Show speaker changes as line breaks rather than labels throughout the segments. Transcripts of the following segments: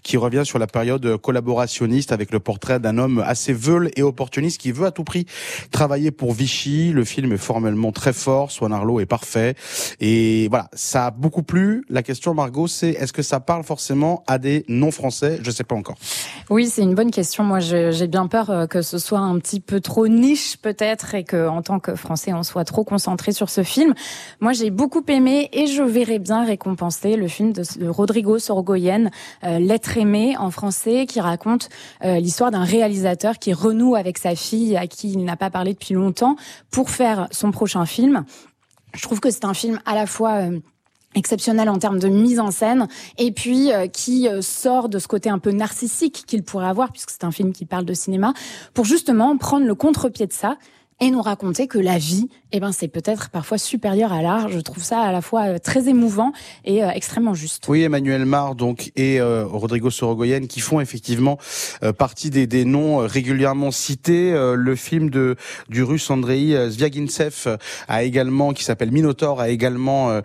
qui revient sur la période collaborationniste avec le portrait d'un homme assez veule et opportuniste qui veut à tout prix travailler pour Vichy. Le film est formellement très fort, Swan Arlo est parfait et voilà, ça a beaucoup plu. La question, Margot, c'est est-ce que ça parle forcément à des non-français? Je sais pas encore.
Oui, c'est une bonne question. Moi, j'ai bien peur que ce soit un petit peu trop niche peut-être et que en tant que Français, on soit trop concentré sur ce film. Moi, j'ai beaucoup aimé et je verrais bien récompenser le film de Rodrigo Sorogoyen, L'être aimé en français, qui raconte l'histoire d'un réalisateur qui renoue avec sa fille à qui il n'a pas parlé depuis longtemps pour faire son prochain film. Je trouve que c'est un film à la fois exceptionnel en termes de mise en scène et puis qui sort de ce côté un peu narcissique qu'il pourrait avoir, puisque c'est un film qui parle de cinéma, pour justement prendre le contre-pied de ça et nous raconter que la vie, c'est peut-être parfois supérieur à l'art. Je trouve ça à la fois très émouvant et extrêmement juste.
Oui, Emmanuel Mar donc et Rodrigo Sorogoyen qui font effectivement partie des noms régulièrement cités. Le film du Russe Andrei Zvyagintsev a également, qui s'appelle Minotaur, a également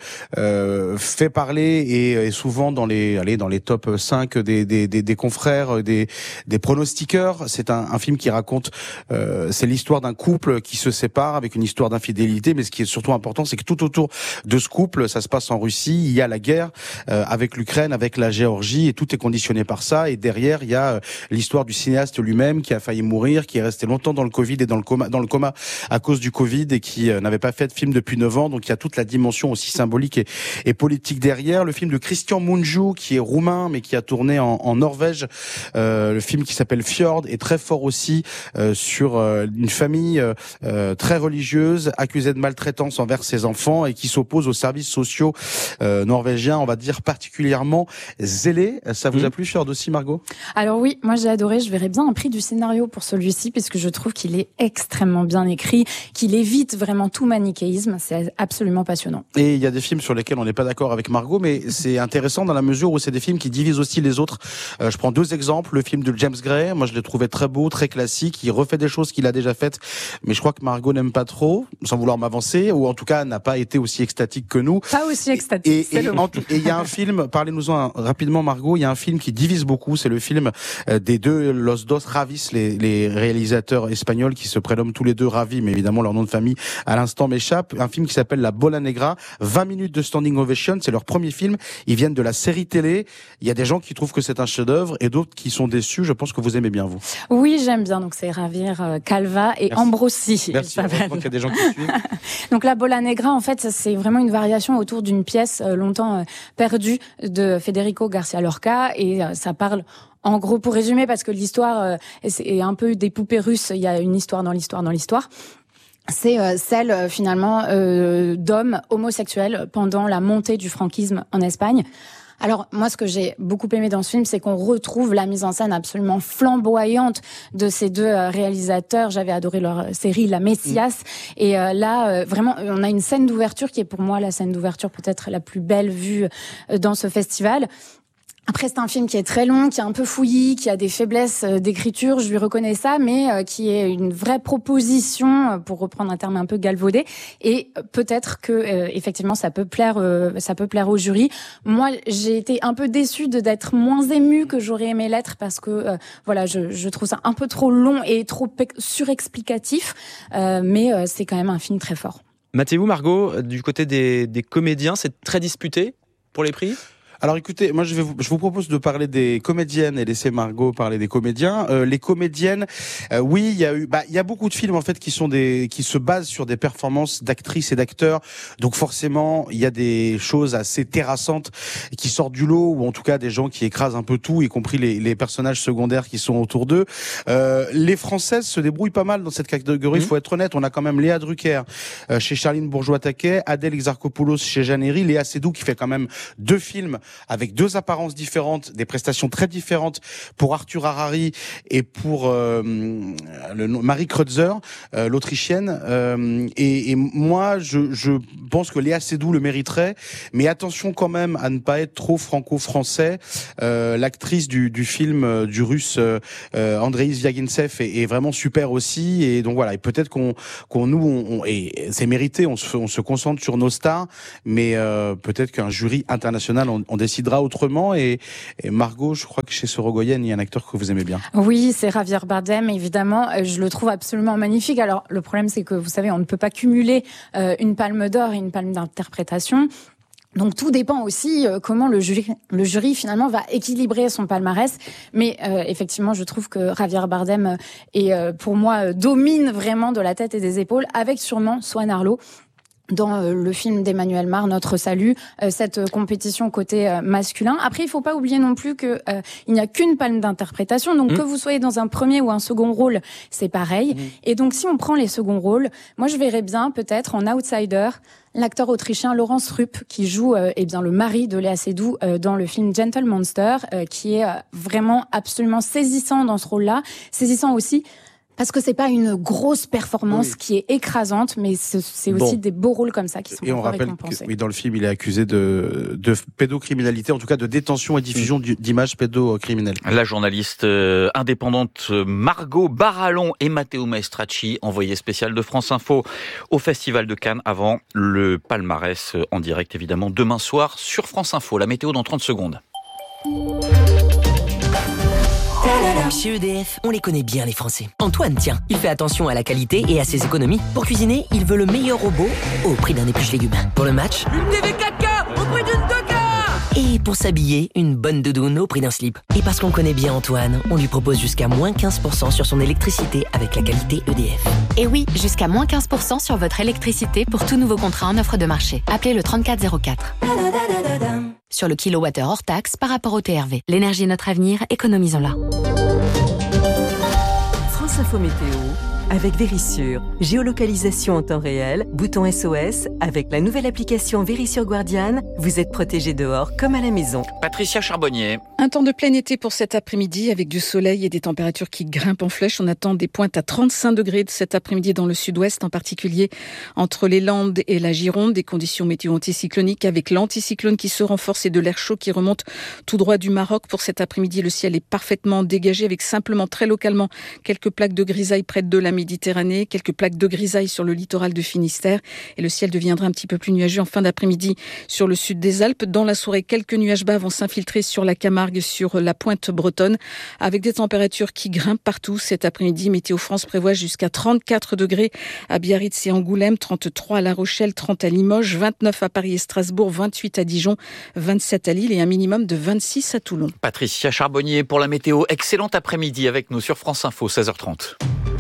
fait parler et est souvent dans les top 5 des confrères, des pronostiqueurs. C'est un film qui raconte c'est l'histoire d'un couple qui se sépare avec une histoire d'infidélité, mais ce qui est surtout important, c'est que tout autour de ce couple, ça se passe en Russie, il y a la guerre avec l'Ukraine, avec la Géorgie, et tout est conditionné par ça. Et derrière, il y a l'histoire du cinéaste lui-même qui a failli mourir, qui est resté longtemps dans le Covid et dans le coma à cause du Covid et qui n'avait pas fait de film depuis 9 ans. Donc il y a toute la dimension aussi symbolique et politique derrière. Le film de Christian Mungiu, qui est roumain mais qui a tourné en Norvège, le film qui s'appelle Fjord, est très fort aussi sur une famille très religieuse, accusée de maltraitance envers ses enfants et qui s'oppose aux services sociaux norvégiens, on va dire particulièrement zélés. Ça vous a plu, Fjord, aussi, Margot?
Alors oui, moi j'ai adoré. Je verrais bien un prix du scénario pour celui-ci, puisque je trouve qu'il est extrêmement bien écrit, qu'il évite vraiment tout manichéisme. C'est absolument passionnant.
Et il y a des films sur lesquels on n'est pas d'accord avec Margot, mais c'est intéressant dans la mesure où c'est des films qui divisent aussi les autres. Je prends 2 exemples. Le film de James Gray, moi je l'ai trouvé très beau, très classique. Il refait des choses qu'il a déjà faites, mais je crois que Margot n'aime pas trop, sans vouloir m'avancer, ou en tout cas n'a pas été aussi extatique que nous.
Pas aussi extatique,
et il y a un film, parlez-nous-en rapidement, Margot, il y a un film qui divise beaucoup, c'est le film des deux Los Dos Ravis, les réalisateurs espagnols qui se prénomment tous les deux Ravi, mais évidemment leur nom de famille à l'instant m'échappe. Un film qui s'appelle La Bola Negra, 20 minutes de standing ovation, c'est leur premier film, ils viennent de la série télé. Il y a des gens qui trouvent que c'est un chef-d'œuvre et d'autres qui sont déçus. Je pense que vous aimez bien, vous.
Oui, j'aime bien. Donc c'est Javier Calva et Ambrosi.
Merci. Je crois qu'il y a des gens qui suivent.
Donc la Bola Negra, en fait, c'est vraiment une variation autour d'une pièce longtemps perdue de Federico Garcia Lorca, et ça parle, en gros, pour résumer, parce que l'histoire est un peu des poupées russes. Il y a une histoire dans l'histoire dans l'histoire. C'est celle finalement d'hommes homosexuels pendant la montée du franquisme en Espagne. Alors moi, ce que j'ai beaucoup aimé dans ce film, c'est qu'on retrouve la mise en scène absolument flamboyante de ces deux réalisateurs. J'avais adoré leur série La Messias, et là vraiment on a une scène d'ouverture qui est pour moi la scène d'ouverture peut-être la plus belle vue dans ce festival. Après, c'est un film qui est très long, qui est un peu fouillis, qui a des faiblesses d'écriture, je lui reconnais ça, mais qui est une vraie proposition, pour reprendre un terme un peu galvaudé. Et peut-être que effectivement, ça peut plaire au jury. Moi, j'ai été un peu déçue d'être moins émue que j'aurais aimé l'être, parce que voilà, je trouve ça un peu trop long et trop surexplicatif, mais c'est quand même un film très fort.
Mathéo, Margot, du côté des comédiens, c'est très disputé pour les prix ?
Alors écoutez, moi je vous propose de parler des comédiennes et laisser Margot parler des comédiens. Les comédiennes, oui, il y a beaucoup de films en fait qui se basent sur des performances d'actrices et d'acteurs. Donc forcément, il y a des choses assez terrassantes qui sortent du lot, ou en tout cas des gens qui écrasent un peu tout, y compris les personnages secondaires qui sont autour d'eux. Les Françaises se débrouillent pas mal dans cette catégorie, il faut être honnête. On a quand même Léa Drucker chez Charline Bourgeois-Taquet, Adèle Exarchopoulos chez Jeanne Herry, Léa Seydoux qui fait quand même 2 films avec 2 apparences différentes, des prestations très différentes pour Arthur Harari et pour Marie Kreutzer, l'Autrichienne. Et moi, je pense que Léa Seydoux le mériterait, mais attention quand même à ne pas être trop franco-français. L'actrice du film du Russe Andrei Zvyagintsev est vraiment super aussi, et donc voilà. Et peut-être et c'est mérité, on se concentre sur nos stars, mais peut-être qu'un jury international en décidera autrement. Et Margot, je crois que chez Sorogoyen, il y a un acteur que vous aimez bien.
Oui, c'est Javier Bardem, évidemment. Je le trouve absolument magnifique. Alors, le problème, c'est que, vous savez, on ne peut pas cumuler une palme d'or et une palme d'interprétation. Donc tout dépend aussi comment le jury finalement va équilibrer son palmarès. Mais effectivement, je trouve que Javier Bardem pour moi domine vraiment de la tête et des épaules, avec sûrement Swan Arlo dans le film d'Emmanuel Mar, Notre Salut, cette compétition côté masculin. Après, il faut pas oublier non plus que il n'y a qu'une palme d'interprétation. Donc que vous soyez dans un premier ou un second rôle, c'est pareil. Et donc si on prend les seconds rôles, moi je verrais bien peut-être en outsider l'acteur autrichien Laurence Rupp qui joue le mari de Léa Seydoux dans le film Gentle Monster, qui est vraiment absolument saisissant dans ce rôle-là, saisissant aussi parce que c'est pas une grosse performance qui est écrasante, mais c'est aussi des beaux rôles comme ça qui sont récompensés. Et on rappelle
que dans le film, il est accusé de pédocriminalité, en tout cas de détention et diffusion d'images pédocriminelles.
La journaliste indépendante Margot Barallon et Matteo Maestracci, envoyé spécial de France Info au Festival de Cannes avant le palmarès en direct évidemment demain soir sur France Info. La météo dans 30 secondes.
Chez EDF, on les connaît bien les Français. Antoine, tiens, il fait attention à la qualité et à ses économies. Pour cuisiner, il veut le meilleur robot au prix d'un épluche légumes. Pour le match, une TV 4K au prix d'une 2K. Et pour s'habiller, une bonne doudoune au prix d'un slip. Et parce qu'on connaît bien Antoine, on lui propose jusqu'à moins 15% sur son électricité avec la qualité EDF.
Et oui, jusqu'à moins 15% sur votre électricité pour tout nouveau contrat en offre de marché. Appelez le 3404. Sur le kilowattheure hors taxe par rapport au TRV. L'énergie est notre avenir, économisons-la.
France Info Météo avec Vérissure. Géolocalisation en temps réel, bouton SOS. Avec la nouvelle application Vérissure Guardian, vous êtes protégé dehors comme à la maison.
Patricia Charbonnier.
Un temps de plein été pour cet après-midi avec du soleil et des températures qui grimpent en flèche. On attend des pointes à 35 degrés cet après-midi dans le sud-ouest, en particulier entre les Landes et la Gironde. Des conditions météo anticycloniques avec l'anticyclone qui se renforce et de l'air chaud qui remonte tout droit du Maroc. Pour cet après-midi, le ciel est parfaitement dégagé avec simplement très localement quelques plaques de grisaille près de la Méditerranée, quelques plaques de grisaille sur le littoral de Finistère et le ciel deviendra un petit peu plus nuageux en fin d'après-midi sur le sud des Alpes. Dans la soirée, quelques nuages bas vont s'infiltrer sur la Camargue, sur la pointe bretonne, avec des températures qui grimpent partout. Cet après-midi, Météo France prévoit jusqu'à 34 degrés à Biarritz et Angoulême, 33 à La Rochelle, 30 à Limoges, 29 à Paris et Strasbourg, 28 à Dijon, 27 à Lille et un minimum de 26 à Toulon.
Patricia Charbonnier pour la météo. Excellent après-midi avec nous sur France Info, 16h30.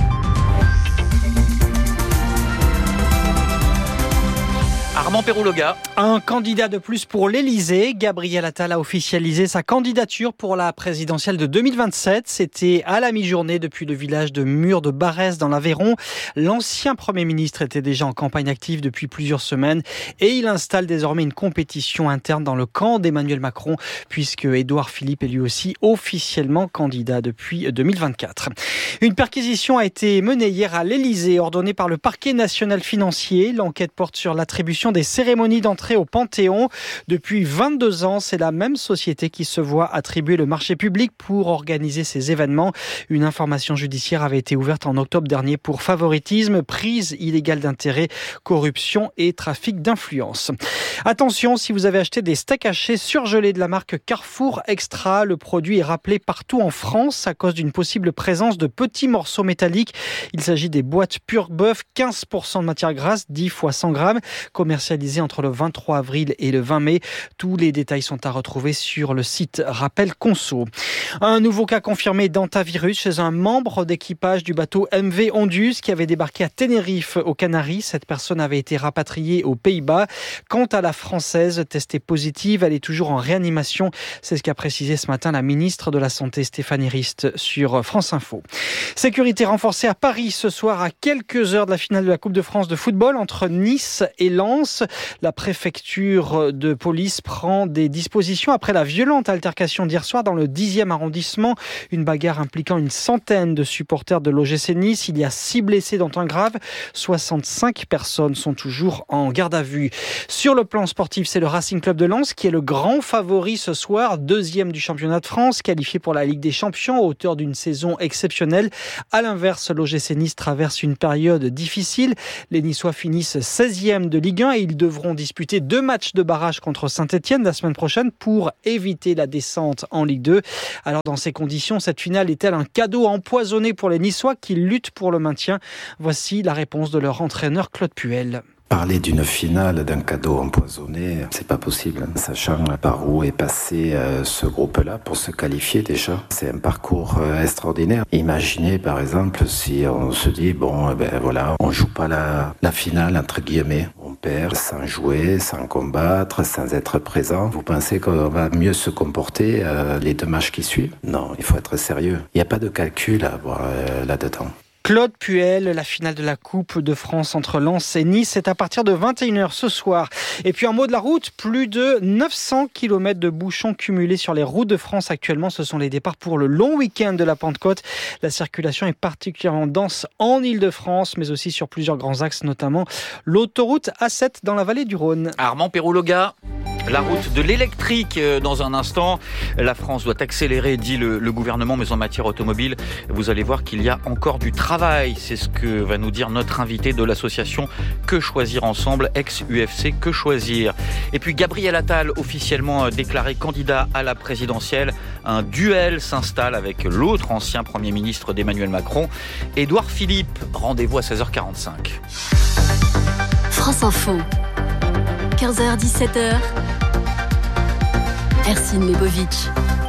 Armand Pérouloga.
Un candidat de plus pour l'Elysée. Gabriel Attal a officialisé sa candidature pour la présidentielle de 2027. C'était à la mi-journée depuis le village de Mur de Barès dans l'Aveyron. L'ancien Premier ministre était déjà en campagne active depuis plusieurs semaines et il installe désormais une compétition interne dans le camp d'Emmanuel Macron puisque Édouard Philippe est lui aussi officiellement candidat depuis 2024. Une perquisition a été menée hier à l'Elysée, ordonnée par le parquet national financier. L'enquête porte sur l'attribution des cérémonies d'entrée au Panthéon. Depuis 22 ans, c'est la même société qui se voit attribuer le marché public pour organiser ces événements. Une information judiciaire avait été ouverte en octobre dernier pour favoritisme, prise illégale d'intérêt, corruption et trafic d'influence. Attention, si vous avez acheté des steaks hachés surgelés de la marque Carrefour Extra, le produit est rappelé partout en France à cause d'une possible présence de petits morceaux métalliques. Il s'agit des boîtes pure bœuf, 15% de matière grasse, 10 fois 100 grammes, commercialisé entre le 23 avril et le 20 mai. Tous les détails sont à retrouver sur le site Rappel Conso. Un nouveau cas confirmé d'hantavirus chez un membre d'équipage du bateau MV Ondius qui avait débarqué à Tenerife aux Canaries. Cette personne avait été rapatriée aux Pays-Bas. Quant à la Française testée positive, elle est toujours en réanimation. C'est ce qu'a précisé ce matin la ministre de la Santé Stéphanie Rist sur France Info. Sécurité renforcée à Paris ce soir à quelques heures de la finale de la Coupe de France de football entre Nice et Lens. La préfecture de police prend des dispositions après la violente altercation d'hier soir dans le 10e arrondissement. Une bagarre impliquant une centaine de supporters de l'OGC Nice. Il y a 6 blessés dont un grave. 65 personnes sont toujours en garde à vue. Sur le plan sportif, c'est le Racing Club de Lens qui est le grand favori ce soir, 2e du championnat de France, qualifié pour la Ligue des Champions à hauteur d'une saison exceptionnelle. À l'inverse, l'OGC Nice traverse une période difficile. Les Niçois finissent 16e de Ligue 1 et Ils devront disputer 2 matchs de barrage contre Saint-Etienne la semaine prochaine pour éviter la descente en Ligue 2. Alors dans ces conditions, cette finale est-elle un cadeau empoisonné pour les Niçois qui luttent pour le maintien? Voici la réponse de leur entraîneur Claude Puel.
Parler d'une finale, d'un cadeau empoisonné, c'est pas possible, sachant par où est passé ce groupe-là pour se qualifier déjà. C'est un parcours extraordinaire. Imaginez par exemple si on se dit, on joue pas la finale entre guillemets. On perd sans jouer, sans combattre, sans être présent. Vous pensez qu'on va mieux se comporter les 2 matchs qui suivent? Non, il faut être sérieux. Il n'y a pas de calcul à avoir là-dedans.
Claude Puel, la finale de la Coupe de France entre Lens et Nice, c'est à partir de 21h ce soir. Et puis un mot de la route, plus de 900 km de bouchons cumulés sur les routes de France actuellement. Ce sont les départs pour le long week-end de la Pentecôte. La circulation est particulièrement dense en Ile-de-France, mais aussi sur plusieurs grands axes, notamment l'autoroute A7 dans la vallée du Rhône.
Armand Perrouloga. La route de l'électrique dans un instant. La France doit accélérer, dit le gouvernement, mais en matière automobile, vous allez voir qu'il y a encore du travail. C'est ce que va nous dire notre invité de l'association Que Choisir Ensemble, ex-UFC Que Choisir. Et puis Gabriel Attal, officiellement déclaré candidat à la présidentielle. Un duel s'installe avec l'autre ancien Premier ministre d'Emmanuel Macron, Édouard Philippe. Rendez-vous à 16h45.
France Info, 15h-17h, Ercine Lebovitch.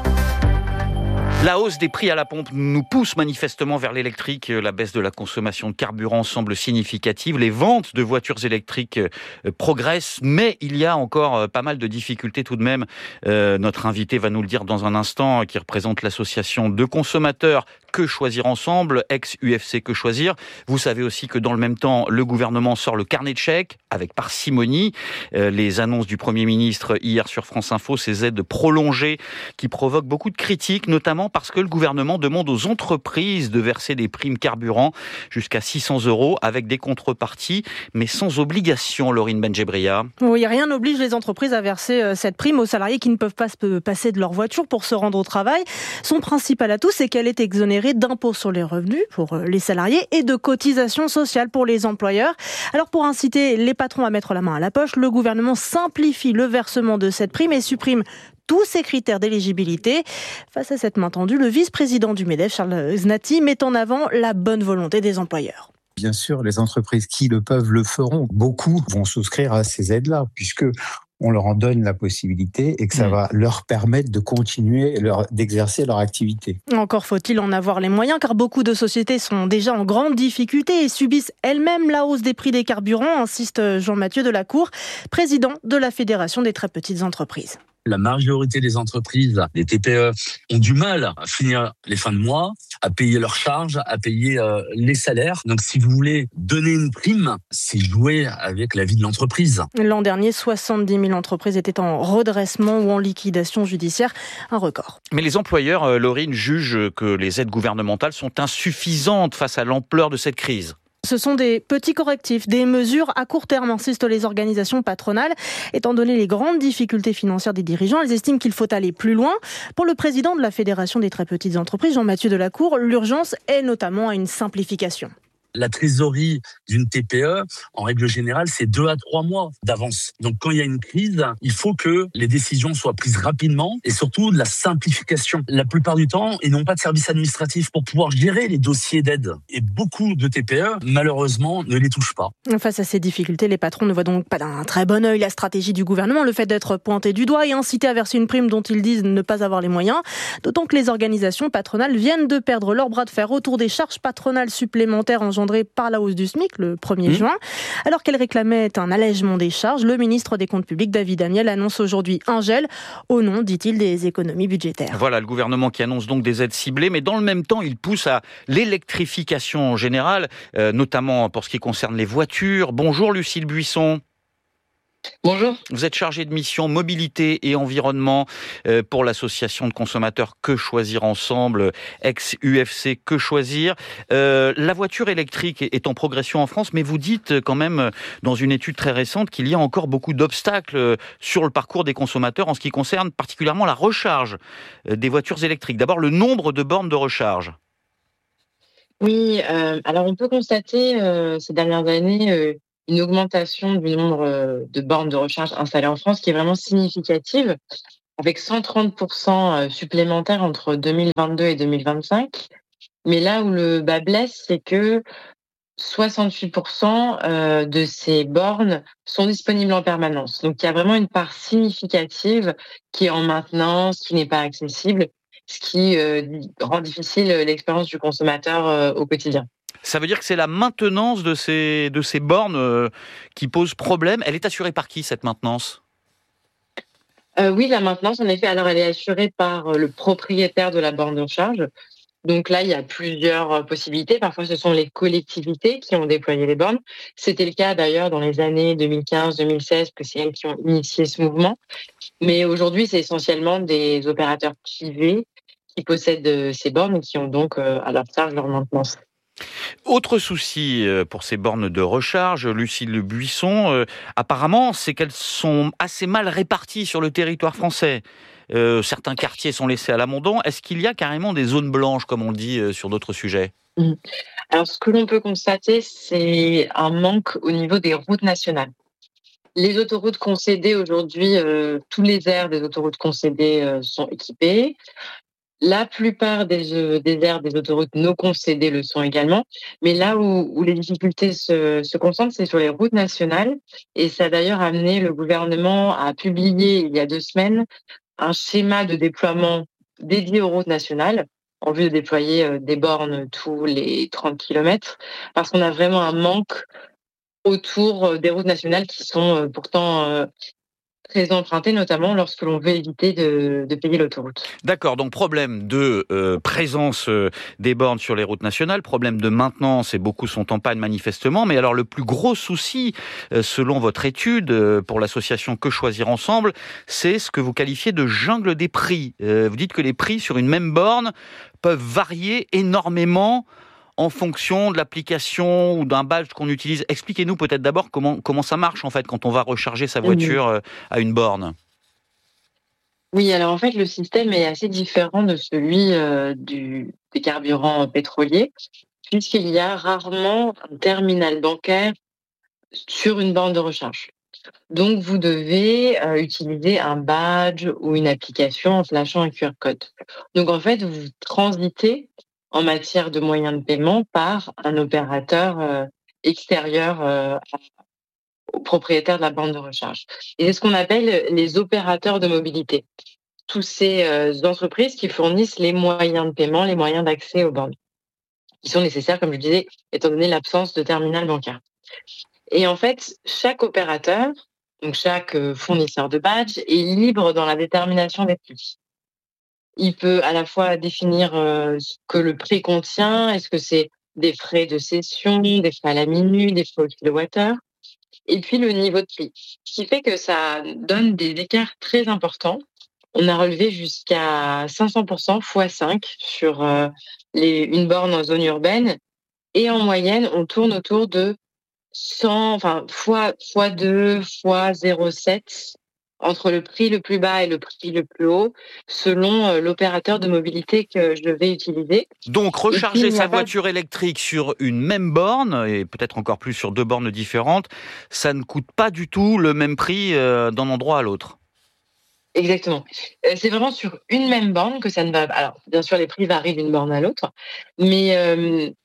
La hausse des prix à la pompe nous pousse manifestement vers l'électrique. La baisse de la consommation de carburant semble significative. Les ventes de voitures électriques progressent, mais il y a encore pas mal de difficultés tout de même. Notre invité va nous le dire dans un instant, qui représente l'association de consommateurs Que Choisir Ensemble, ex-UFC Que Choisir. Vous savez aussi que dans le même temps, le gouvernement sort le carnet de chèques avec parcimonie. Les annonces du Premier ministre hier sur France Info, ces aides prolongées qui provoquent beaucoup de critiques, notamment parce que le gouvernement demande aux entreprises de verser des primes carburant jusqu'à 600 € avec des contreparties, mais sans obligation, Laurine Benjebria.
Oui, rien n'oblige les entreprises à verser cette prime aux salariés qui ne peuvent pas se passer de leur voiture pour se rendre au travail. Son principal atout, c'est qu'elle est exonérée d'impôts sur les revenus pour les salariés et de cotisations sociales pour les employeurs. Alors pour inciter les patrons à mettre la main à la poche, le gouvernement simplifie le versement de cette prime et supprime tous ces critères d'éligibilité. Face à cette main tendue, le vice-président du MEDEF, Charles Znati, met en avant la bonne volonté des employeurs.
Bien sûr, les entreprises qui le peuvent le feront. Beaucoup vont souscrire à ces aides-là, puisque on leur en donne la possibilité et que ça va leur permettre de continuer d'exercer leur activité.
Encore faut-il en avoir les moyens, car beaucoup de sociétés sont déjà en grande difficulté et subissent elles-mêmes la hausse des prix des carburants, insiste Jean-Mathieu Delacour, président de la Fédération des très petites entreprises.
La majorité des entreprises, des TPE, ont du mal à finir les fins de mois, à payer leurs charges, à payer les salaires. Donc si vous voulez donner une prime, c'est jouer avec la vie de l'entreprise.
L'an dernier, 70 000 entreprises étaient en redressement ou en liquidation judiciaire, un record.
Mais les employeurs, Laurine, jugent que les aides gouvernementales sont insuffisantes face à l'ampleur de cette crise.
Ce sont des petits correctifs, des mesures à court terme, insistent les organisations patronales. Étant donné les grandes difficultés financières des dirigeants, elles estiment qu'il faut aller plus loin. Pour le président de la Fédération des très petites entreprises, Jean-Mathieu Delacour, l'urgence est notamment à une simplification.
La trésorerie d'une TPE, en règle générale, c'est 2 à 3 mois d'avance. Donc quand il y a une crise, il faut que les décisions soient prises rapidement et surtout de la simplification. La plupart du temps, ils n'ont pas de service administratif pour pouvoir gérer les dossiers d'aide. Et beaucoup de TPE, malheureusement, ne les touchent pas.
Face à ces difficultés, les patrons ne voient donc pas d'un très bon œil la stratégie du gouvernement, le fait d'être pointé du doigt et incité à verser une prime dont ils disent ne pas avoir les moyens. D'autant que les organisations patronales viennent de perdre leur bras de fer autour des charges patronales supplémentaires engendrées par la hausse du SMIC le 1er juin. Alors qu'elle réclamait un allègement des charges, le ministre des Comptes publics, David Amiel, annonce aujourd'hui un gel au nom, dit-il, des économies budgétaires.
Voilà, le gouvernement qui annonce donc des aides ciblées, mais dans le même temps, il pousse à l'électrification en général, notamment pour ce qui concerne les voitures. Bonjour Lucille Buisson.
Bonjour.
Vous êtes chargé de mission mobilité et environnement pour l'association de consommateurs Que Choisir Ensemble, ex-UFC Que Choisir. La voiture électrique est en progression en France, mais vous dites quand même dans une étude très récente qu'il y a encore beaucoup d'obstacles sur le parcours des consommateurs en ce qui concerne particulièrement la recharge des voitures électriques. D'abord, le nombre de bornes de recharge.
Oui, alors on peut constater ces dernières années une augmentation du nombre de bornes de recharge installées en France qui est vraiment significative, avec 130% supplémentaires entre 2022 et 2025. Mais là où le bas blesse, c'est que 68% de ces bornes sont disponibles en permanence. Donc il y a vraiment une part significative qui est en maintenance, qui n'est pas accessible, ce qui rend difficile l'expérience du consommateur au quotidien.
Ça veut dire que c'est la maintenance de ces bornes qui pose problème. Elle est assurée par qui, cette maintenance ?
Oui, la maintenance, en effet, alors elle est assurée par le propriétaire de la borne de recharge. Donc là, il y a plusieurs possibilités. Parfois, ce sont les collectivités qui ont déployé les bornes. C'était le cas d'ailleurs dans les années 2015-2016, que c'est elles qui ont initié ce mouvement. Mais aujourd'hui, c'est essentiellement des opérateurs privés qui possèdent ces bornes et qui ont donc à leur charge leur maintenance.
Autre souci pour ces bornes de recharge, Lucille Le Buisson, apparemment, c'est qu'elles sont assez mal réparties sur le territoire français. Certains quartiers sont laissés à l'abandon. Est-ce qu'il y a carrément des zones blanches, comme on le dit sur d'autres sujets ?
Alors, ce que l'on peut constater, c'est un manque au niveau des routes nationales. Les autoroutes concédées aujourd'hui, tous les aires des autoroutes concédées sont équipées. La plupart des aires des autoroutes non concédées le sont également. Mais là où les difficultés se concentrent, c'est sur les routes nationales. Et ça a d'ailleurs amené le gouvernement à publier, il y a 2 semaines, un schéma de déploiement dédié aux routes nationales en vue de déployer des bornes tous les 30 kilomètres, parce qu'on a vraiment un manque autour des routes nationales qui sont pourtant très empruntées, notamment lorsque l'on veut éviter de payer l'autoroute.
D'accord, donc problème de présence des bornes sur les routes nationales, problème de maintenance, et beaucoup sont en panne manifestement, mais alors le plus gros souci, selon votre étude pour l'association Que Choisir Ensemble, c'est ce que vous qualifiez de jungle des prix. Vous dites que les prix sur une même borne peuvent varier énormément en fonction de l'application ou d'un badge qu'on utilise. Expliquez-nous peut-être d'abord comment ça marche en fait quand on va recharger sa voiture à une borne.
Oui, alors en fait, le système est assez différent de celui des carburants pétroliers, puisqu'il y a rarement un terminal bancaire sur une borne de recharge. Donc, vous devez utiliser un badge ou une application en flashant un QR code. Donc, en fait, vous transitez en matière de moyens de paiement par un opérateur extérieur au propriétaire de la borne de recharge. Et c'est ce qu'on appelle les opérateurs de mobilité. Tous ces entreprises qui fournissent les moyens de paiement, les moyens d'accès aux bornes, qui sont nécessaires, comme je disais, étant donné l'absence de terminal bancaire. Et en fait, chaque opérateur, donc chaque fournisseur de badge, est libre dans la détermination des prix. Il peut à la fois définir ce que le prix contient, est-ce que c'est des frais de cession, des frais à la minute, des frais au kilowattheure, et puis le niveau de prix. Ce qui fait que ça donne des écarts très importants. On a relevé jusqu'à 500% x 5 sur une borne en zone urbaine, et en moyenne, on tourne autour de 100, x2, x 0,7 entre le prix le plus bas et le prix le plus haut, selon l'opérateur de mobilité que je vais utiliser.
Donc, recharger sa voiture électrique sur une même borne, et peut-être encore plus sur 2 bornes différentes, ça ne coûte pas du tout le même prix d'un endroit à l'autre.
Exactement. C'est vraiment sur une même borne que ça ne va... Alors, bien sûr, les prix varient d'une borne à l'autre, mais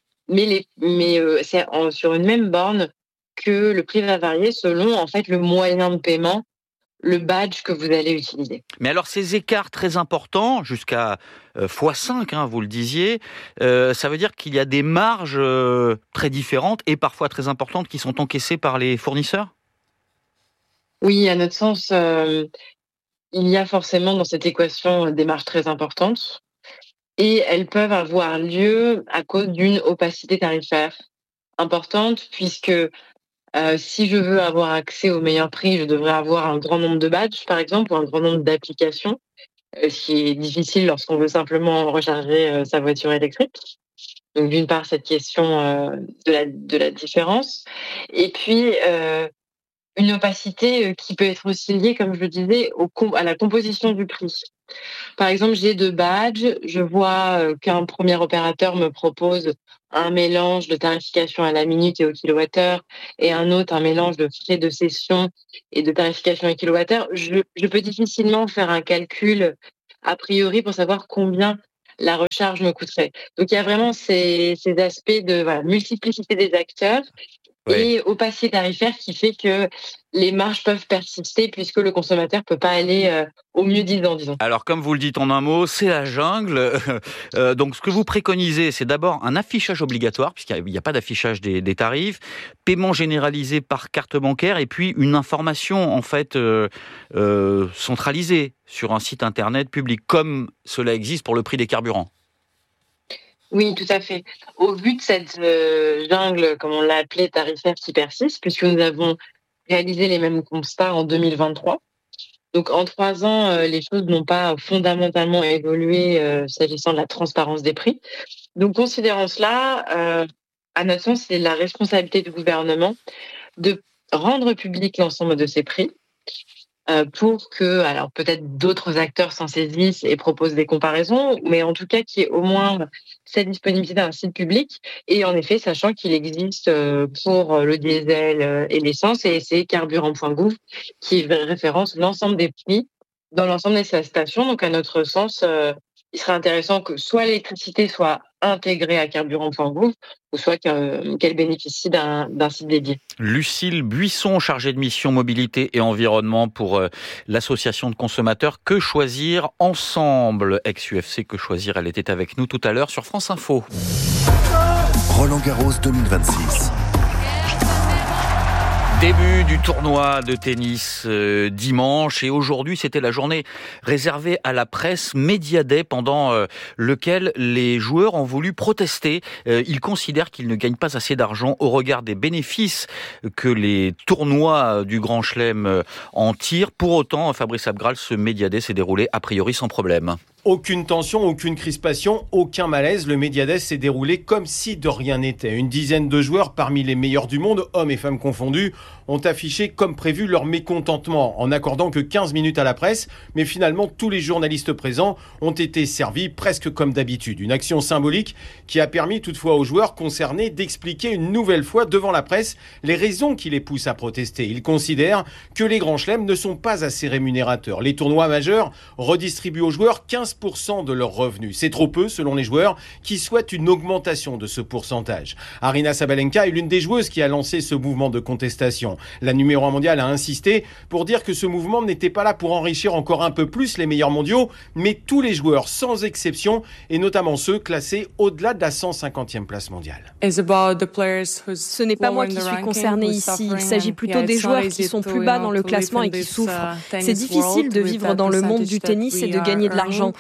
c'est sur une même borne que le prix va varier selon, en fait, le moyen de paiement, le badge que vous allez utiliser.
Mais alors ces écarts très importants, jusqu'à x5, vous le disiez, ça veut dire qu'il y a des marges très différentes et parfois très importantes qui sont encaissées par les fournisseurs ?
Oui, à notre sens, il y a forcément dans cette équation des marges très importantes et elles peuvent avoir lieu à cause d'une opacité tarifaire importante puisque si je veux avoir accès au meilleur prix, je devrais avoir un grand nombre de badges, par exemple, ou un grand nombre d'applications, ce qui est difficile lorsqu'on veut simplement recharger sa voiture électrique. Donc, d'une part, cette question de la différence. Et puis, une opacité qui peut être aussi liée, comme je le disais, à la composition du prix. Par exemple, j'ai 2 badges. Je vois qu'un premier opérateur me propose un mélange de tarification à la minute et au kilowattheure et un autre, un mélange de frais de cession et de tarification au kilowattheure. Je peux difficilement faire un calcul a priori pour savoir combien la recharge me coûterait. Donc, il y a vraiment ces aspects de multiplicité des acteurs et opacité tarifaire qui fait que les marges peuvent persister puisque le consommateur peut pas aller au mieux disant, disons.
Alors, comme vous le dites en un mot, c'est la jungle. Donc, ce que vous préconisez, c'est d'abord un affichage obligatoire, puisqu'il n'y a pas d'affichage des tarifs, paiement généralisé par carte bancaire, et puis une information, en fait, centralisée sur un site internet public, comme cela existe pour le prix des carburants.
Oui, tout à fait. Au vu de cette jungle, comme on l'a appelée, tarifaire qui persiste, puisque nous avons réalisé les mêmes constats en 2023. Donc, en 3 ans, les choses n'ont pas fondamentalement évolué s'agissant de la transparence des prix. Donc, considérant cela, à notre sens, c'est la responsabilité du gouvernement de rendre public l'ensemble de ces prix pour que, alors peut-être d'autres acteurs s'en saisissent et proposent des comparaisons, mais en tout cas qu'il y ait au moins cette disponibilité d'un site public. Et en effet, sachant qu'il existe pour le diesel et l'essence, et c'est carburant.gouv qui référence l'ensemble des prix dans l'ensemble des stations. Donc à notre sens, il serait intéressant que soit l'électricité soit intégrée à carburant.gouv ou soit qu'elle bénéficie d'un site dédié.
Lucille Buisson, chargée de mission mobilité et environnement pour l'association de consommateurs Que Choisir Ensemble, ex-UFC Que Choisir, elle était avec nous tout à l'heure sur France Info.
Roland-Garros 2026.
Début du tournoi de tennis dimanche, et aujourd'hui c'était la journée réservée à la presse Media Day pendant lequel les joueurs ont voulu protester. Ils considèrent qu'ils ne gagnent pas assez d'argent au regard des bénéfices que les tournois du Grand Chelem en tirent. Pour autant, Fabrice Abgral, ce Media Day s'est déroulé a priori sans problème.
Aucune tension, aucune crispation, aucun malaise. Le Media Day s'est déroulé comme si de rien n'était. Une dizaine de joueurs parmi les meilleurs du monde, hommes et femmes confondus, ont affiché comme prévu leur mécontentement en n'accordant que 15 minutes à la presse. Mais finalement, tous les journalistes présents ont été servis presque comme d'habitude. Une action symbolique qui a permis toutefois aux joueurs concernés d'expliquer une nouvelle fois devant la presse les raisons qui les poussent à protester. Ils considèrent que les grands chelems ne sont pas assez rémunérateurs. Les tournois majeurs redistribuent aux joueurs 15% de leurs revenus. C'est trop peu selon les joueurs qui souhaitent une augmentation de ce pourcentage. Aryna Sabalenka est l'une des joueuses qui a lancé ce mouvement de contestation. La numéro 1 mondiale a insisté pour dire que ce mouvement n'était pas là pour enrichir encore un peu plus les meilleurs mondiaux, mais tous les joueurs sans exception, et notamment ceux classés au-delà de la 150e place mondiale.
Ce n'est pas moi qui suis concerné ici. Il s'agit plutôt des joueurs qui sont plus bas dans le classement et qui souffrent. C'est difficile de vivre dans le monde du tennis et de gagner de l'argent.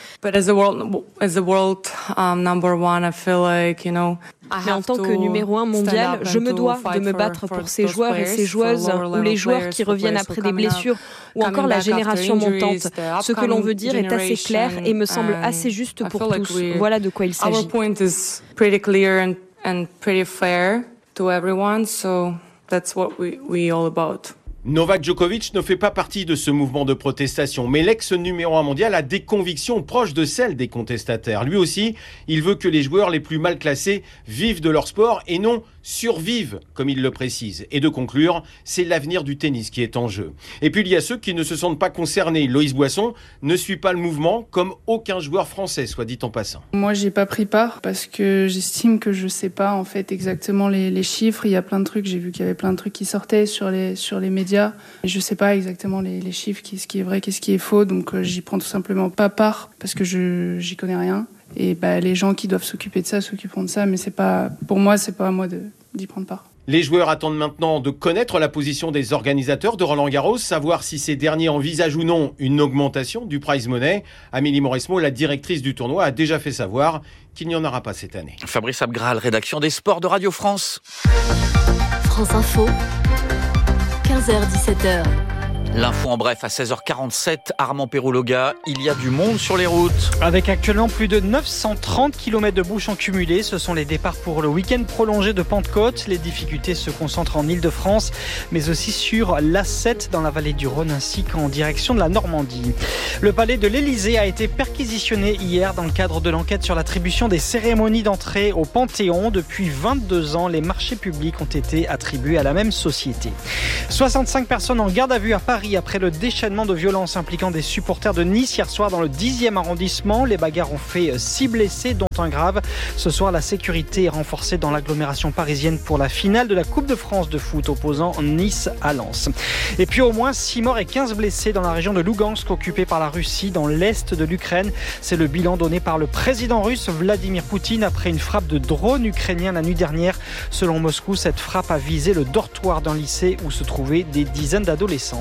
Mais en tant que numéro 1 mondial, je me dois de me battre pour ces joueurs et ces joueuses, ou les joueurs qui reviennent après des blessures, ou encore la génération montante. Ce que l'on veut dire est assez clair et me semble assez juste pour tous. Voilà de quoi il s'agit.
Novak Djokovic ne fait pas partie de ce mouvement de protestation, mais l'ex-numéro 1 mondial a des convictions proches de celles des contestataires. Lui aussi, il veut que les joueurs les plus mal classés vivent de leur sport et non survivent, comme il le précise. Et de conclure, c'est l'avenir du tennis qui est en jeu. Et puis il y a ceux qui ne se sentent pas concernés. Loïs Boisson ne suit pas le mouvement, comme aucun joueur français, soit dit en passant.
Moi, j'ai pas pris part parce que j'estime que je sais pas en fait exactement les chiffres. Il y a plein de trucs, j'ai vu qu'il y avait plein de trucs qui sortaient sur les médias. Je sais pas exactement les chiffres, ce qui est vrai, qu'est-ce qui est faux. Donc j'y prends tout simplement pas part parce que j'y connais rien. Et les gens qui doivent s'occuper de ça s'occuperont de ça, mais c'est pas pour moi, c'est pas à moi d'y prendre part.
Les joueurs attendent maintenant de connaître la position des organisateurs de Roland-Garros, savoir si ces derniers envisagent ou non une augmentation du prize money. Amélie Mauresmo, la directrice du tournoi, a déjà fait savoir qu'il n'y en aura pas cette année.
Fabrice Abgral, rédaction des sports de Radio France.
France Info, 15h-17h.
L'info en bref à 16h47, Armand Perroulaga, il y a du monde sur les routes.
Avec actuellement plus de 930 km de bouchons cumulés, ce sont les départs pour le week-end prolongé de Pentecôte. Les difficultés se concentrent en Ile-de-France, mais aussi sur l'A7 dans la vallée du Rhône ainsi qu'en direction de la Normandie. Le palais de l'Élysée a été perquisitionné hier dans le cadre de l'enquête sur l'attribution des cérémonies d'entrée au Panthéon. Depuis 22 ans, les marchés publics ont été attribués à la même société. 65 personnes en garde à vue à Paris après le déchaînement de violences impliquant des supporters de Nice hier soir dans le 10e arrondissement. Les bagarres ont fait 6 blessés, dont un grave. Ce soir, la sécurité est renforcée dans l'agglomération parisienne pour la finale de la Coupe de France de foot opposant Nice à Lens. Et puis au moins 6 morts et 15 blessés dans la région de Lougansk occupée par la Russie dans l'est de l'Ukraine. C'est le bilan donné par le président russe Vladimir Poutine après une frappe de drone ukrainien la nuit dernière. Selon Moscou, cette frappe a visé le dortoir d'un lycée où se trouvaient des dizaines d'adolescents.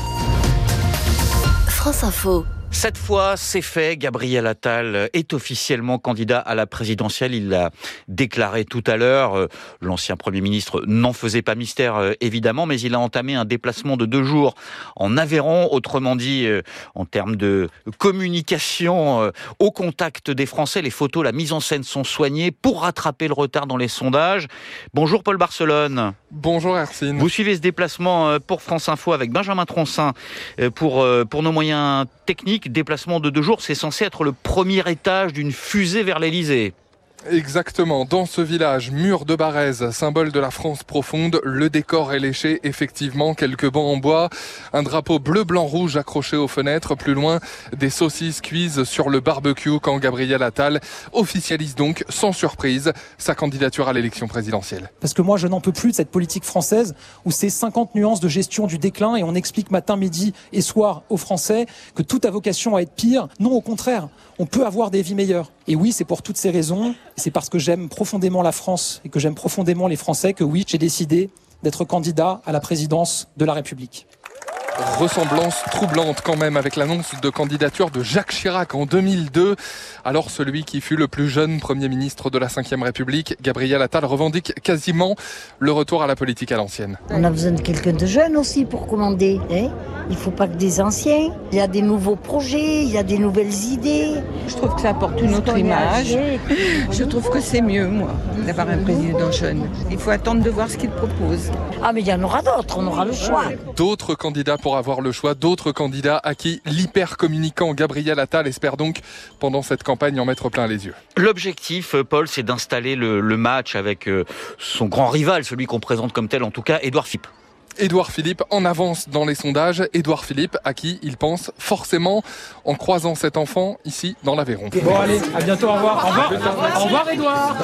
France Info.
Cette fois, c'est fait. Gabriel Attal est officiellement candidat à la présidentielle. Il l'a déclaré tout à l'heure. L'ancien Premier ministre n'en faisait pas mystère, évidemment, mais il a entamé un déplacement de 2 jours en Aveyron. Autrement dit, en termes de communication au contact des Français, les photos, la mise en scène sont soignées pour rattraper le retard dans les sondages. Bonjour Paul Barcelone.
Bonjour Hercine.
Vous suivez ce déplacement pour France Info avec Benjamin Troncin pour nos moyens techniques. Déplacement de 2 jours, c'est censé être le premier étage d'une fusée vers l'Élysée.
Exactement, dans ce village, mur de Barèze, symbole de la France profonde, le décor est léché, effectivement, quelques bancs en bois, un drapeau bleu-blanc-rouge accroché aux fenêtres, plus loin, des saucisses cuises sur le barbecue quand Gabriel Attal officialise donc, sans surprise, sa candidature à l'élection présidentielle.
Parce que moi, je n'en peux plus de cette politique française où c'est 50 nuances de gestion du déclin et on explique matin, midi et soir aux Français que tout a vocation à être pire. Non, au contraire, on peut avoir des vies meilleures. Et oui, c'est pour toutes ces raisons, c'est parce que j'aime profondément la France et que j'aime profondément les Français que oui, j'ai décidé d'être candidat à la présidence de la République.
Ressemblance troublante quand même avec l'annonce de candidature de Jacques Chirac en 2002. Alors celui qui fut le plus jeune Premier ministre de la Ve République, Gabriel Attal, revendique quasiment le retour à la politique à l'ancienne.
On a besoin de quelqu'un de jeune aussi pour commander. Il ne faut pas que des anciens. Il y a des nouveaux projets, il y a des nouvelles idées.
Je trouve que ça apporte une autre image. Je trouve que c'est mieux, moi, d'avoir un président jeune. Il faut attendre de voir ce qu'il propose.
Ah mais il y en aura d'autres, on aura le choix.
D'autres candidats pour avoir le choix, d'autres candidats à qui l'hyper-communicant Gabriel Attal espère donc, pendant cette campagne, en mettre plein les yeux.
L'objectif, Paul, c'est d'installer le match avec son grand rival, celui qu'on présente comme tel en tout cas, Édouard Philippe.
Édouard Philippe en avance dans les sondages. Édouard Philippe à qui il pense forcément en croisant cet enfant ici dans l'Aveyron.
Bon allez, à bientôt, au revoir. Au revoir Édouard.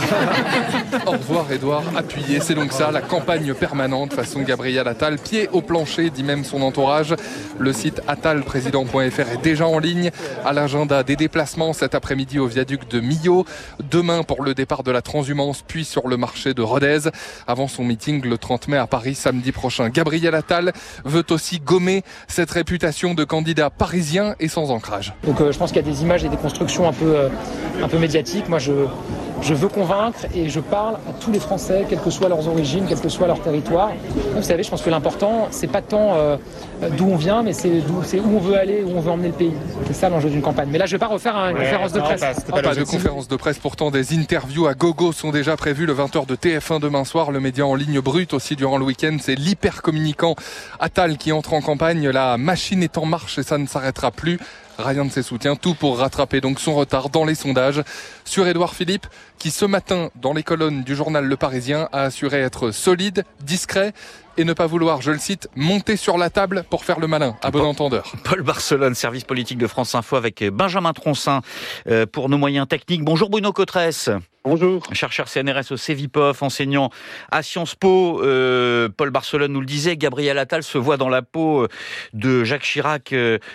Au revoir Édouard, appuyé. C'est donc ça, la campagne permanente façon Gabriel Attal. Pied au plancher, dit même son entourage. Le site attalprésident.fr est déjà en ligne. À l'agenda des déplacements cet après-midi au viaduc de Millau. Demain pour le départ de la transhumance, puis sur le marché de Rodez. Avant son meeting le 30 mai à Paris samedi prochain. Gabriel Attal veut aussi gommer cette réputation de candidat parisien et sans ancrage.
Donc je pense qu'il y a des images et des constructions un peu médiatiques. Moi je veux convaincre et je parle à tous les Français, quelles que soient leurs origines, quel que soit leur territoire. Vous savez, je pense que l'important, c'est pas tant d'où on vient, mais c'est où on veut aller, où on veut emmener le pays. C'est ça l'enjeu d'une campagne. Mais là, je vais pas refaire une conférence de presse.
Pas de conférence de presse, pourtant des interviews à gogo sont déjà prévues le 20h de TF1 demain soir. Le média en ligne brute aussi durant le week-end, c'est l'hyper-communicant Attal qui entre en campagne. La machine est en marche et ça ne s'arrêtera plus. Rien de ses soutiens, tout pour rattraper donc son retard dans les sondages. Sur Édouard Philippe, qui ce matin, dans les colonnes du journal Le Parisien, a assuré être solide, discret et ne pas vouloir, je le cite, monter sur la table pour faire le malin, à bon entendeur.
Paul Barcelone, service politique de France Info avec Benjamin Troncin pour nos moyens techniques. Bonjour Bruno Cotresse.
Bonjour.
Chercheur CNRS au CEVIPOF, enseignant à Sciences Po. Paul Barcelone nous le disait, Gabriel Attal se voit dans la peau de Jacques Chirac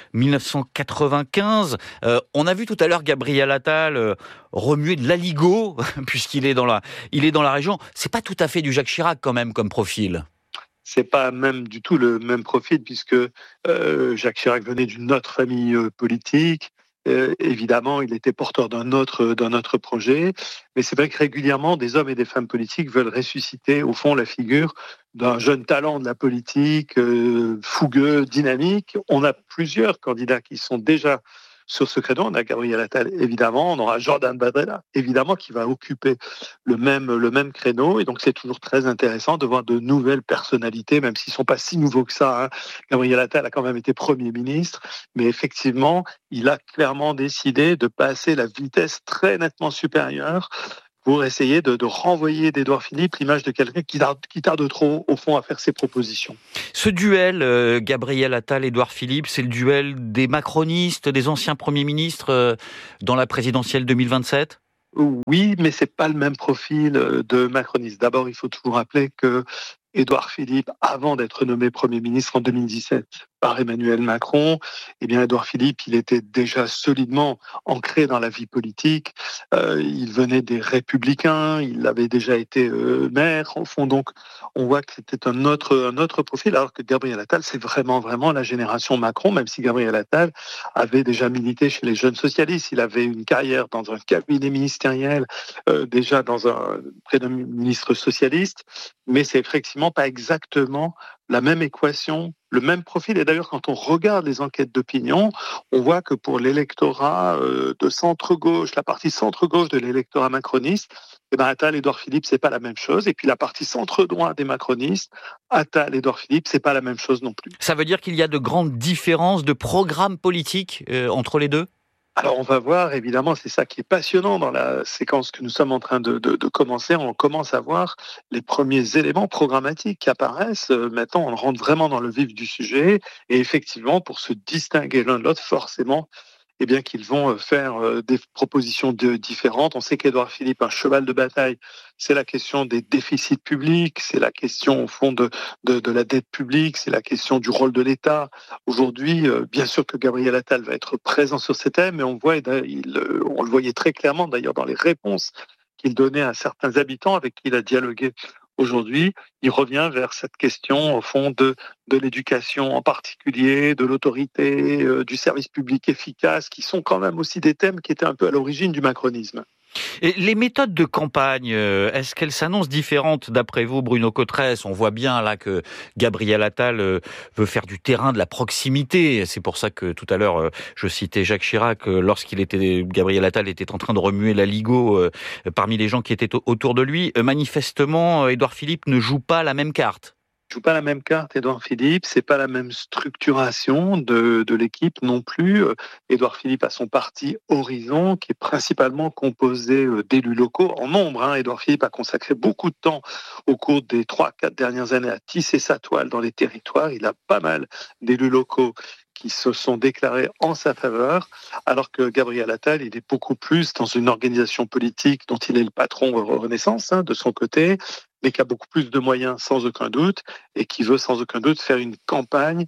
1995. On a vu tout à l'heure Gabriel Attal remuer de l'aligot, puisqu'il est dans la région. C'est pas tout à fait du Jacques Chirac quand même comme profil.
C'est pas même du tout le même profil, puisque Jacques Chirac venait d'une autre famille politique. Évidemment, il était porteur d'un autre projet, mais c'est vrai que régulièrement, des hommes et des femmes politiques veulent ressusciter, au fond, la figure d'un jeune talent de la politique, fougueux, dynamique. On a plusieurs candidats qui sont déjà sur ce créneau. On a Gabriel Attal, évidemment. On aura Jordan Bardella, évidemment, qui va occuper le même créneau. Et donc, c'est toujours très intéressant de voir de nouvelles personnalités, même s'ils ne sont pas si nouveaux que ça. Gabriel Attal a quand même été Premier ministre. Mais effectivement, il a clairement décidé de passer la vitesse très nettement supérieure pour essayer de renvoyer d'Édouard Philippe l'image de quelqu'un qui tarde trop, au fond, à faire ses propositions.
Ce duel, Gabriel Attal, Édouard Philippe, c'est le duel des macronistes, des anciens premiers ministres dans la présidentielle 2027 ?
Oui, mais c'est pas le même profil de macroniste. D'abord, il faut toujours rappeler que Édouard Philippe, avant d'être nommé Premier ministre en 2017 par Emmanuel Macron, Édouard Philippe, il était déjà solidement ancré dans la vie politique. Il venait des Républicains, il avait déjà été maire. Au fond, donc, on voit que c'était un autre profil, alors que Gabriel Attal, c'est vraiment la génération Macron, même si Gabriel Attal avait déjà milité chez les jeunes socialistes. Il avait une carrière dans un cabinet ministériel, déjà près d'un ministre socialiste, mais c'est effectivement pas exactement la même équation, le même profil. Et d'ailleurs, quand on regarde les enquêtes d'opinion, on voit que pour l'électorat de centre-gauche, la partie centre-gauche de l'électorat macroniste, Attal, Édouard Philippe, c'est pas la même chose. Et puis la partie centre-droit des macronistes, Attal, Édouard Philippe, c'est pas la même chose non plus.
Ça veut dire qu'il y a de grandes différences de programme politique entre les deux ?
Alors on va voir, évidemment, c'est ça qui est passionnant dans la séquence que nous sommes en train de commencer. On commence à voir les premiers éléments programmatiques qui apparaissent. Maintenant, on rentre vraiment dans le vif du sujet. Et effectivement, pour se distinguer l'un de l'autre, forcément, qu'ils vont faire des propositions différentes. On sait qu'Édouard Philippe, un cheval de bataille, c'est la question des déficits publics, c'est la question au fond de la dette publique, c'est la question du rôle de l'État. Aujourd'hui, bien sûr que Gabriel Attal va être présent sur ces thèmes, mais on le voyait très clairement d'ailleurs dans les réponses qu'il donnait à certains habitants avec qui il a dialogué. Aujourd'hui, il revient vers cette question, au fond, de l'éducation en particulier, de l'autorité, du service public efficace, qui sont quand même aussi des thèmes qui étaient un peu à l'origine du macronisme.
Et les méthodes de campagne, est-ce qu'elles s'annoncent différentes d'après vous, Bruno Cotresse ? On voit bien là que Gabriel Attal veut faire du terrain, de la proximité. C'est pour ça que tout à l'heure, je citais Jacques Chirac, Gabriel Attal était en train de remuer la Ligo parmi les gens qui étaient autour de lui. Manifestement, Édouard Philippe ne joue pas la même carte.
Joue pas la même carte, Édouard Philippe, c'est pas la même structuration de l'équipe non plus. Édouard Philippe a son parti Horizon, qui est principalement composé d'élus locaux en nombre. Édouard Philippe a consacré beaucoup de temps au cours des 3-4 dernières années à tisser sa toile dans les territoires. Il a pas mal d'élus locaux qui se sont déclarés en sa faveur, alors que Gabriel Attal, il est beaucoup plus dans une organisation politique dont il est le patron Renaissance, de son côté, mais qui a beaucoup plus de moyens sans aucun doute, et qui veut sans aucun doute faire une campagne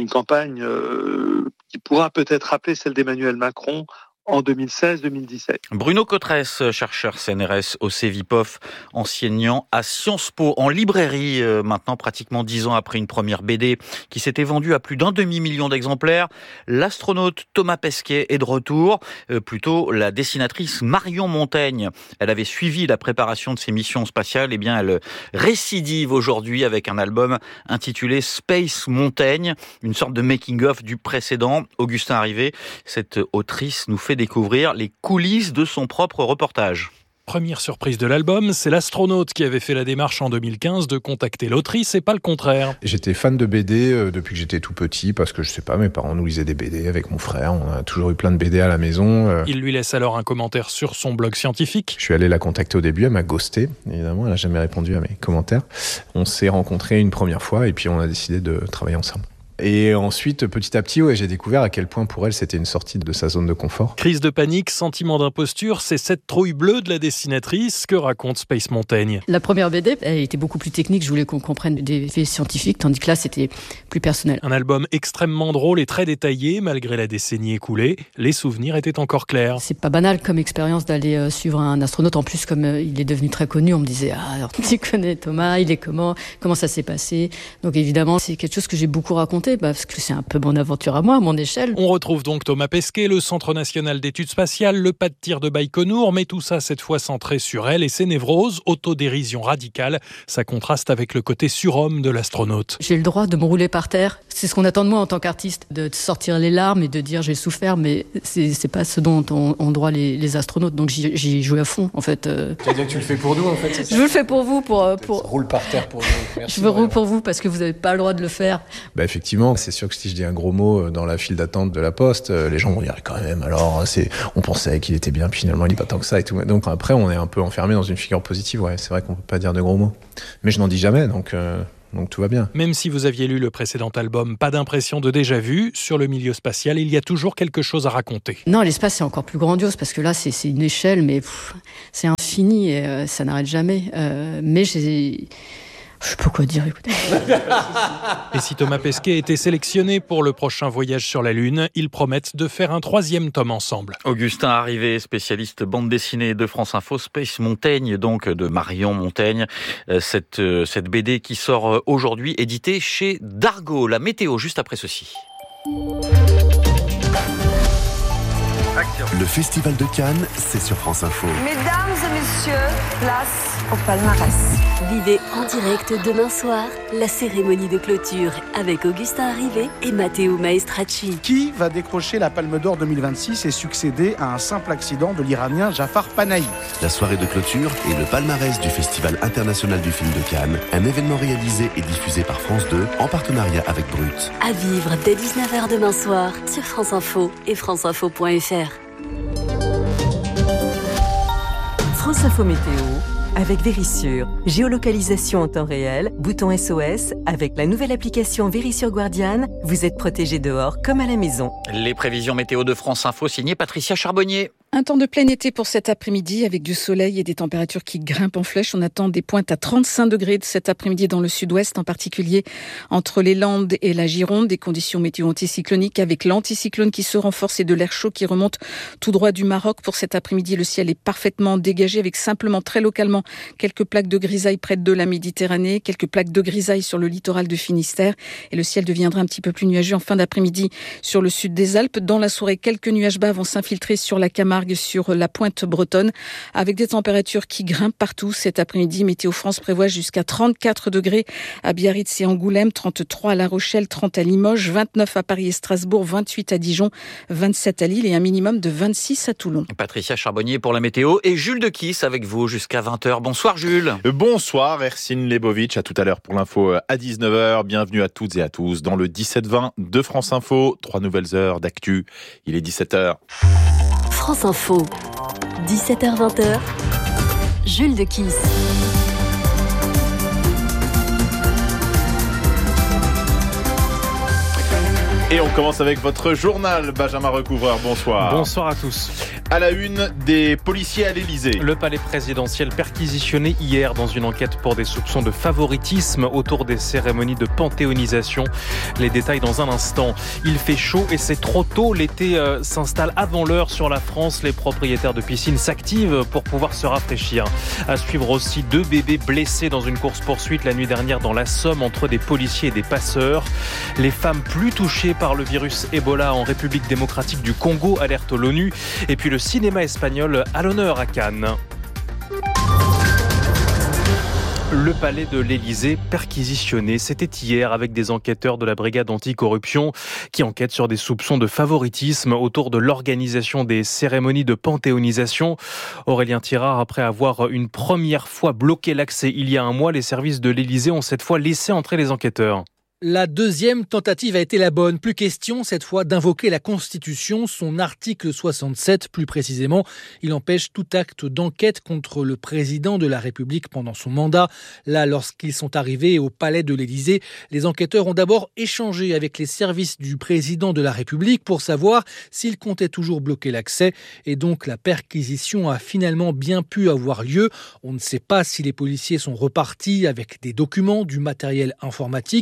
qui pourra peut-être rappeler celle d'Emmanuel Macron en 2016-2017.
Bruno Cotresse, chercheur CNRS au CEVIPOF, enseignant à Sciences Po, en librairie, maintenant pratiquement 10 ans après une première BD qui s'était vendue à plus d'1 demi-million d'exemplaires. L'astronaute Thomas Pesquet est de retour, plutôt la dessinatrice Marion Montaigne. Elle avait suivi la préparation de ses missions spatiales, elle récidive aujourd'hui avec un album intitulé Space Montaigne, une sorte de making-of du précédent. Augustin Arrivé, cette autrice nous fait découvrir les coulisses de son propre reportage.
Première surprise de l'album, c'est l'astronaute qui avait fait la démarche en 2015 de contacter l'autrice et pas le contraire.
J'étais fan de BD depuis que j'étais tout petit parce que je sais pas, mes parents nous lisaient des BD avec mon frère, on a toujours eu plein de BD à la maison.
Il lui laisse alors un commentaire sur son blog scientifique.
Je suis allé la contacter au début, elle m'a ghosté, évidemment, elle n'a jamais répondu à mes commentaires. On s'est rencontrés une première fois et puis on a décidé de travailler ensemble. Et ensuite, petit à petit, j'ai découvert à quel point pour elle, c'était une sortie de sa zone de confort.
Crise de panique, sentiment d'imposture, c'est cette trouille bleue de la dessinatrice que raconte Space Montaigne.
La première BD, elle était beaucoup plus technique, je voulais qu'on comprenne des faits scientifiques, tandis que là, c'était plus personnel.
Un album extrêmement drôle et très détaillé, malgré la décennie écoulée, les souvenirs étaient encore clairs.
C'est pas banal comme expérience d'aller suivre un astronaute, en plus comme il est devenu très connu, on me disait « Ah, alors tu connais Thomas, il est comment ça s'est passé ?» Donc évidemment, c'est quelque chose que j'ai beaucoup raconté. raconter, parce que c'est un peu mon aventure à moi, à mon échelle.
On retrouve donc Thomas Pesquet, le Centre national d'études spatiales, le pas de tir de Baïkonour, mais tout ça cette fois centré sur elle et ses névroses, autodérision radicale. Ça contraste avec le côté surhomme de l'astronaute.
J'ai le droit de me rouler par terre. C'est ce qu'on attend de moi en tant qu'artiste, de sortir les larmes et de dire j'ai souffert, mais c'est pas ce dont ont droit les astronautes. Donc j'y joue à fond, en fait.
Tu vas dire que tu le fais pour nous, en fait, c'est ça ?
Je le fais pour vous, pour...
Roule par terre pour nous. Merci.
Je me roule pour vous parce que vous n'avez pas le droit de le faire.
Effectivement, c'est sûr que si je dis un gros mot dans la file d'attente de la Poste, les gens vont dire quand même, alors on pensait qu'il était bien, puis finalement il n'est pas tant que ça et tout. Donc après, on est un peu enfermé dans une figure positive. Ouais, c'est vrai qu'on peut pas dire de gros mots. Mais je n'en dis jamais, donc tout va bien.
Même si vous aviez lu le précédent album, pas d'impression de déjà-vu, sur le milieu spatial, il y a toujours quelque chose à raconter.
Non, l'espace, c'est encore plus grandiose, parce que là, c'est une échelle, mais c'est infini et ça n'arrête jamais. Mais je sais pas quoi dire, écoutez.
Et si Thomas Pesquet était sélectionné pour le prochain voyage sur la Lune, ils promettent de faire un 3e tome ensemble.
Augustin Arrivé, spécialiste bande dessinée de France Info, Space Montaigne, donc de Marion Montaigne. Cette BD qui sort aujourd'hui, éditée chez Dargaud. La météo, juste après ceci.
Le Festival de Cannes, c'est sur France Info.
Mesdames et messieurs, place au palmarès.
Vivez en direct demain soir la cérémonie de clôture avec Augustin Arrivé et Matteo Maestracci.
Qui va décrocher la Palme d'Or 2026 et succéder à un simple accident de l'Iranien Jafar Panahi?
La soirée de clôture et le palmarès du Festival international du film de Cannes, un événement réalisé et diffusé par France 2 en partenariat avec Brut.
À vivre dès 19h demain soir sur France Info et franceinfo.fr.
France Info Météo avec Vérissure. Géolocalisation en temps réel, bouton SOS. Avec la nouvelle application Vérissure Guardian, vous êtes protégé dehors comme à la maison.
Les prévisions météo de France Info, signées Patricia Charbonnier.
Un temps de plein été pour cet après-midi avec du soleil et des températures qui grimpent en flèche. On attend des pointes à 35 degrés cet après-midi dans le sud-ouest, en particulier entre les Landes et la Gironde. Des conditions météo anticycloniques avec l'anticyclone qui se renforce et de l'air chaud qui remonte tout droit du Maroc. Pour cet après-midi, le ciel est parfaitement dégagé avec simplement très localement quelques plaques de grisaille près de la Méditerranée, quelques plaques de grisaille sur le littoral de Finistère. Et le ciel deviendra un petit peu plus nuageux en fin d'après-midi sur le sud des Alpes. Dans la soirée, quelques nuages bas vont s'infiltrer sur la Camargue, sur la pointe bretonne, avec des températures qui grimpent partout cet après-midi. Météo France prévoit jusqu'à 34 degrés à Biarritz et Angoulême, 33 à La Rochelle, 30 à Limoges, 29 à Paris et Strasbourg, 28 à Dijon, 27 à Lille et un minimum de 26 à Toulon.
Patricia Charbonnier pour la météo et Jules de Kiss avec vous jusqu'à 20h. Bonsoir Jules.
Bonsoir Ercine Lebovitch, à tout à l'heure pour l'info à 19h. Bienvenue à toutes et à tous dans le 17-20 de France Info. 3 nouvelles heures d'actu. Il est 17h.
France Info, 17h-20h, Jules de Kiss.
Et on commence avec votre journal, Benjamin Recouvreur. Bonsoir.
Bonsoir à tous.
À la une, des policiers à l'Élysée.
Le palais présidentiel perquisitionné hier dans une enquête pour des soupçons de favoritisme autour des cérémonies de panthéonisation. Les détails dans un instant. Il fait chaud et c'est trop tôt. L'été s'installe avant l'heure sur la France. Les propriétaires de piscines s'activent pour pouvoir se rafraîchir. À suivre aussi 2 bébés blessés dans une course-poursuite la nuit dernière dans la Somme entre des policiers et des passeurs. Les femmes plus touchées par le virus Ebola en République démocratique du Congo, alerte l'ONU. Et puis le cinéma espagnol à l'honneur à Cannes. Le palais de l'Élysée perquisitionné, c'était hier avec des enquêteurs de la brigade anticorruption qui enquêtent sur des soupçons de favoritisme autour de l'organisation des cérémonies de panthéonisation. Aurélien Tirard, après avoir une première fois bloqué l'accès il y a un mois, les services de l'Élysée ont cette fois laissé entrer les enquêteurs.
La deuxième tentative a été la bonne. Plus question cette fois d'invoquer la Constitution, son article 67 plus précisément. Il empêche tout acte d'enquête contre le président de la République pendant son mandat. Là, lorsqu'ils sont arrivés au palais de l'Élysée, les enquêteurs ont d'abord échangé avec les services du président de la République pour savoir s'il comptait toujours bloquer l'accès. Et donc la perquisition a finalement bien pu avoir lieu. On ne sait pas si les policiers sont repartis avec des documents, du matériel informatique.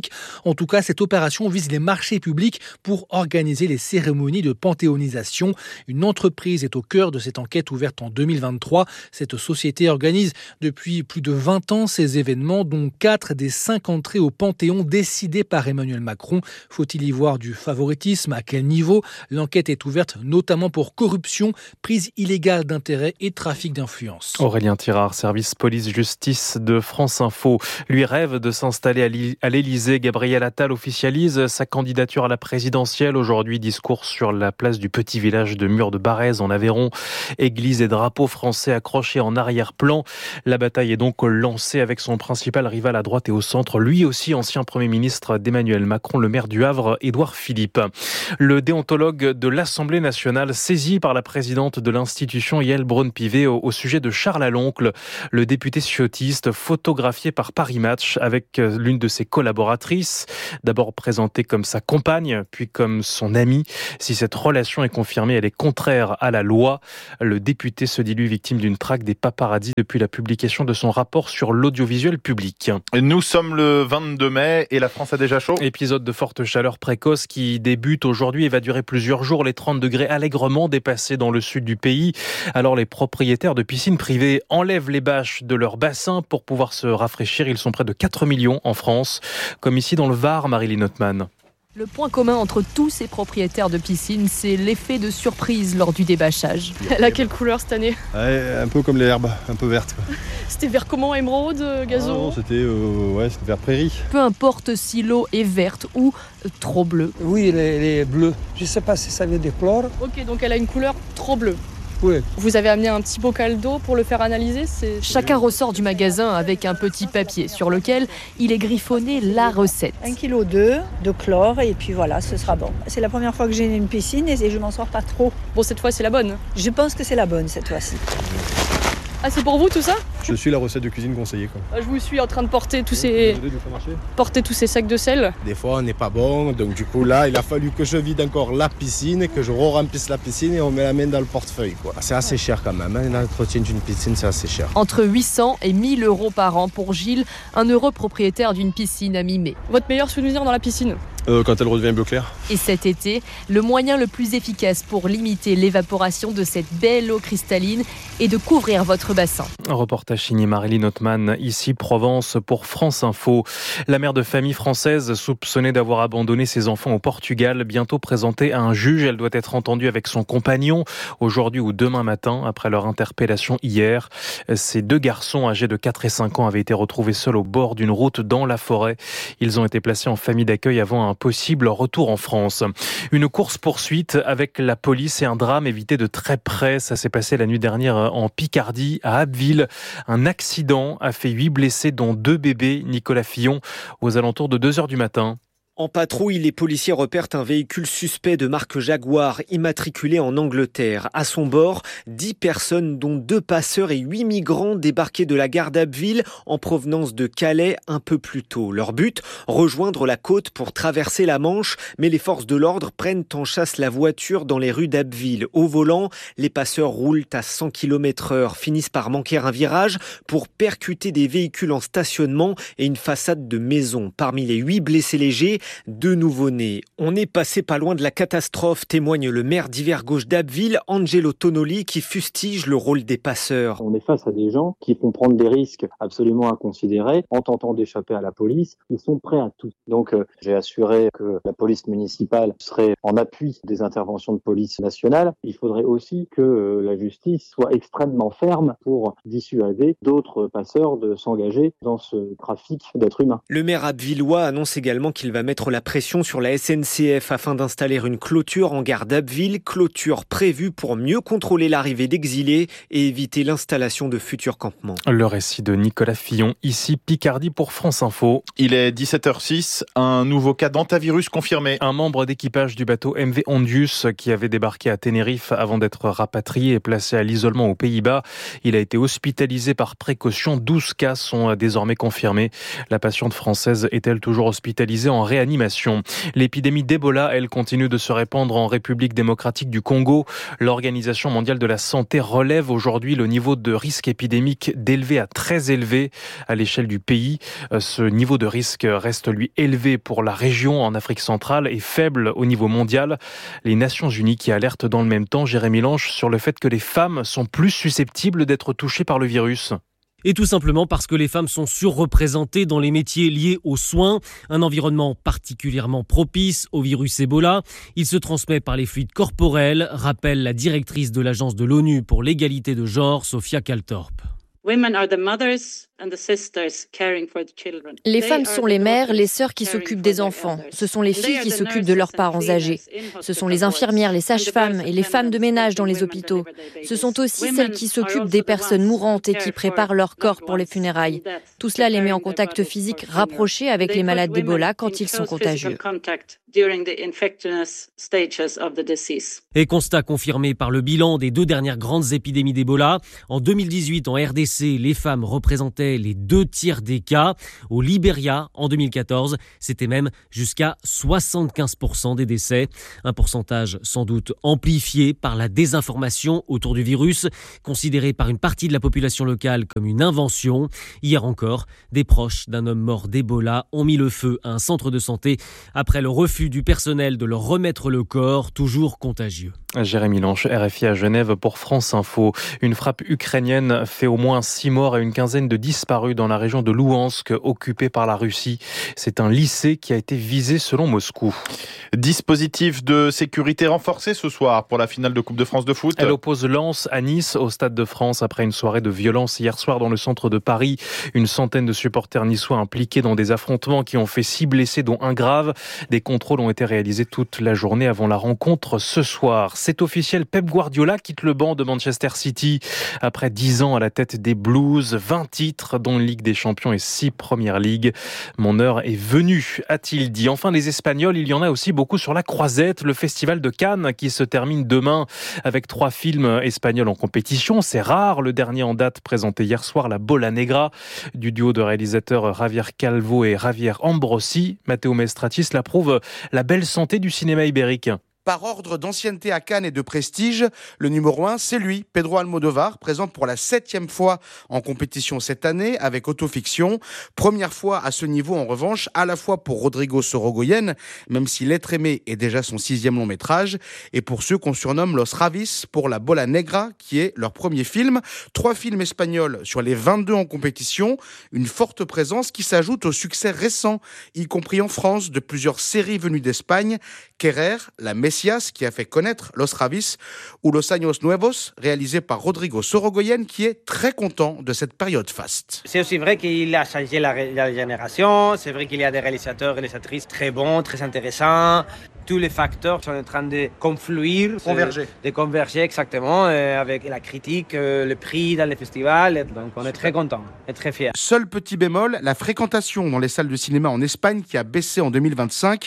En tout cas, cette opération vise les marchés publics pour organiser les cérémonies de panthéonisation. Une entreprise est au cœur de cette enquête ouverte en 2023. Cette société organise depuis plus de 20 ans ces événements, dont 4 des 5 entrées au Panthéon décidées par Emmanuel Macron. Faut-il y voir du favoritisme? À quel niveau? L'enquête est ouverte notamment pour corruption, prise illégale d'intérêts et trafic d'influence.
Aurélien Tirard, service police-justice de France Info. Lui rêve de s'installer à l'Élysée. Gabriel Attal officialise sa candidature à la présidentielle. Aujourd'hui, discours sur la place du petit village de Mur de Barrez en Aveyron. Église et drapeaux français accrochés en arrière-plan. La bataille est donc lancée avec son principal rival à droite et au centre. Lui aussi, ancien Premier ministre d'Emmanuel Macron, le maire du Havre, Édouard Philippe. Le déontologue de l'Assemblée nationale saisi par la présidente de l'institution, Yaël Braun-Pivet, au sujet de Charles Aloncle, le député ciotiste photographié par Paris Match avec l'une de ses collaboratrices, d'abord présentée comme sa compagne, puis comme son amie. Si cette relation est confirmée, elle est contraire à la loi. Le député se dit lui victime d'une traque des paparazzis depuis la publication de son rapport sur l'audiovisuel public.
Nous sommes le 22 mai et la France a déjà chaud.
Épisode de forte chaleur précoce qui débute aujourd'hui et va durer plusieurs jours. Les 30 degrés allègrement dépassés dans le sud du pays. Alors les propriétaires de piscines privées enlèvent les bâches de leur bassin pour pouvoir se rafraîchir. Ils sont près de 4 millions en France, comme ici dans le Var, Marilyn Ottman.
Le point commun entre tous ces propriétaires de piscines, c'est l'effet de surprise lors du débâchage.
Elle a quelle couleur cette année?
Un peu comme les herbes, un peu vertes.
C'était vert comment? Émeraude, gazon?
Non, c'était vert prairie.
Peu importe si l'eau est verte ou trop bleue.
Oui, elle est bleue. Je ne sais pas si ça vient des chlores.
Ok, donc elle a une couleur trop bleue.
Oui.
Vous avez amené un petit bocal d'eau pour le faire analyser?
Chacun ressort du magasin avec un petit papier sur lequel il est griffonné la recette.
1,2 kg de chlore et puis voilà, ce sera bon. C'est la première fois que j'ai une piscine et je m'en sors pas trop.
Bon, cette fois c'est la bonne?
Je pense que c'est la bonne cette fois-ci.
Ah, c'est pour vous tout ça?
Je suis la recette de cuisine conseillée.
Je vous suis en train de porter tous ces sacs de sel.
Des fois on n'est pas bon, donc du coup là il a fallu que je vide encore la piscine, que je re-remplisse la piscine et on met la main dans le portefeuille. C'est assez cher quand même, l'entretien d'une piscine c'est assez cher.
Entre 800 et 1000 euros par an pour Gilles, un heureux propriétaire d'une piscine à Mimé.
Votre meilleur souvenir dans la piscine?
Quand elle redevient bleu clair.
Et cet été, le moyen le plus efficace pour limiter l'évaporation de cette belle eau cristalline est de couvrir votre bassin.
Un reportage signé Marilyn Ottman, ici Provence pour France Info. La mère de famille française soupçonnée d'avoir abandonné ses enfants au Portugal, bientôt présentée à un juge. Elle doit être entendue avec son compagnon aujourd'hui ou demain matin, après leur interpellation hier. Ces deux garçons âgés de 4 et 5 ans avaient été retrouvés seuls au bord d'une route dans la forêt. Ils ont été placés en famille d'accueil avant un possible retour en France. Une course-poursuite avec la police et un drame évité de très près. Ça s'est passé la nuit dernière en Picardie, à Abbeville. Un accident a fait 8 blessés, dont 2 bébés. Nicolas Fillon, aux alentours de 2h du matin.
En patrouille, les policiers repèrent un véhicule suspect de marque Jaguar, immatriculé en Angleterre. À son bord, 10 personnes, dont 2 passeurs et 8 migrants débarqués de la gare d'Abbeville en provenance de Calais un peu plus tôt. Leur but, rejoindre la côte pour traverser la Manche, mais les forces de l'ordre prennent en chasse la voiture dans les rues d'Abbeville. Au volant, les passeurs roulent à 100 km/h, finissent par manquer un virage pour percuter des véhicules en stationnement et une façade de maison. Parmi les 8 blessés légers, 2 nouveau-nés. On est passé pas loin de la catastrophe, témoigne le maire d'Hiver-Gauche d'Abbeville, Angelo Tonoli, qui fustige le rôle des passeurs.
On est face à des gens qui font prendre des risques absolument inconsidérés en tentant d'échapper à la police. Ils sont prêts à tout. Donc j'ai assuré que la police municipale serait en appui des interventions de police nationale. Il faudrait aussi que la justice soit extrêmement ferme pour dissuader d'autres passeurs de s'engager dans ce trafic d'êtres humains.
Le maire abvillois annonce également qu'il va mettre la pression sur la SNCF afin d'installer une clôture en gare d'Abbeville, clôture prévue pour mieux contrôler l'arrivée d'exilés et éviter l'installation de futurs campements.
Le récit de Nicolas Fillon, ici Picardie pour France Info.
Il est 17h06, un nouveau cas d'hantavirus confirmé.
Un membre d'équipage du bateau MV Ondius qui avait débarqué à Tenerife avant d'être rapatrié et placé à l'isolement aux Pays-Bas. Il a été hospitalisé par précaution. 12 cas sont désormais confirmés. La patiente française est-elle toujours hospitalisée en réanimation réanimation. L'épidémie d'Ebola, elle, continue de se répandre en République démocratique du Congo. L'Organisation mondiale de la santé relève aujourd'hui le niveau de risque épidémique d'élevé à très élevé à l'échelle du pays. Ce niveau de risque reste, lui, élevé pour la région en Afrique centrale et faible au niveau mondial. Les Nations Unies qui alertent dans le même temps, Jérémy Lange, sur le fait que les femmes sont plus susceptibles d'être touchées par le virus.
Et tout simplement parce que les femmes sont surreprésentées dans les métiers liés aux soins, un environnement particulièrement propice au virus Ebola. Il se transmet par les fluides corporels, rappelle la directrice de l'Agence de l'ONU pour l'égalité de genre, Sophia Kaltorp.
Les femmes sont les mères, les sœurs qui s'occupent des enfants. Ce sont les filles qui s'occupent de leurs parents âgés. Ce sont les infirmières, les sages-femmes et les femmes de ménage dans les hôpitaux. Ce sont aussi celles qui s'occupent des personnes mourantes et qui préparent leur corps pour les funérailles. Tout cela les met en contact physique rapproché avec les malades d'Ebola quand ils sont contagieux.
Et constat confirmé par le bilan des 2 dernières grandes épidémies d'Ebola. En 2018, en RDC, les femmes représentaient les 2/3 des cas. Au Libéria, en 2014, c'était même jusqu'à 75% des décès. Un pourcentage sans doute amplifié par la désinformation autour du virus, considéré par une partie de la population locale comme une invention. Hier encore, des proches d'un homme mort d'Ebola ont mis le feu à un centre de santé après le refus du personnel de leur remettre le corps, toujours contagieux.
Jérémy Lange, RFI à Genève pour France Info. Une frappe ukrainienne fait au moins 6 morts et une quinzaine de disparus dans la région de Louhansk, occupée par la Russie. C'est un lycée qui a été visé selon Moscou.
Dispositif de sécurité renforcé ce soir pour la finale de Coupe de France de foot.
Elle oppose Lens à Nice au Stade de France après une soirée de violence hier soir dans le centre de Paris. Une centaine de supporters niçois impliqués dans des affrontements qui ont fait 6 blessés dont un grave. Des contrôles ont été réalisés toute la journée avant la rencontre ce soir. C'est officiel, Pep Guardiola quitte le banc de Manchester City. Après 10 ans à la tête des Blues, 20 titres dont une Ligue des Champions et 6 Premières Ligues. Mon heure est venue, a-t-il dit. Enfin, les Espagnols, il y en a aussi beaucoup sur la croisette. Le festival de Cannes qui se termine demain avec 3 films espagnols en compétition. C'est rare. Le dernier en date présenté hier soir, La Bola Negra, du duo de réalisateurs Javier Calvo et Javier Ambrosi. Matteo Maestratis l'approuve, la belle santé du cinéma ibérique.
Par ordre d'ancienneté à Cannes et de prestige, le numéro 1, c'est lui, Pedro Almodóvar, présent pour la 7e fois en compétition cette année avec Autofiction. Première fois à ce niveau, en revanche, à la fois pour Rodrigo Sorogoyen, même si L'être aimé est déjà son 6e long métrage, et pour ceux qu'on surnomme Los Ravis pour La Bola Negra, qui est leur premier film. 3 films espagnols sur les 22 en compétition, une forte présence qui s'ajoute au succès récent, y compris en France, de plusieurs séries venues d'Espagne, Querer, La Mesías, qui a fait connaître Los Ravis, ou Los Años Nuevos, réalisé par Rodrigo Sorogoyen, qui est très content de cette période faste.
C'est aussi vrai qu'il a changé la génération, c'est vrai qu'il y a des réalisateurs et réalisatrices très bons, très intéressants. Tous les facteurs sont en train de confluer, de converger exactement avec la critique, le prix dans les festivals. Donc on est très contents et très fiers.
Seul petit bémol, la fréquentation dans les salles de cinéma en Espagne qui a baissé en 2025.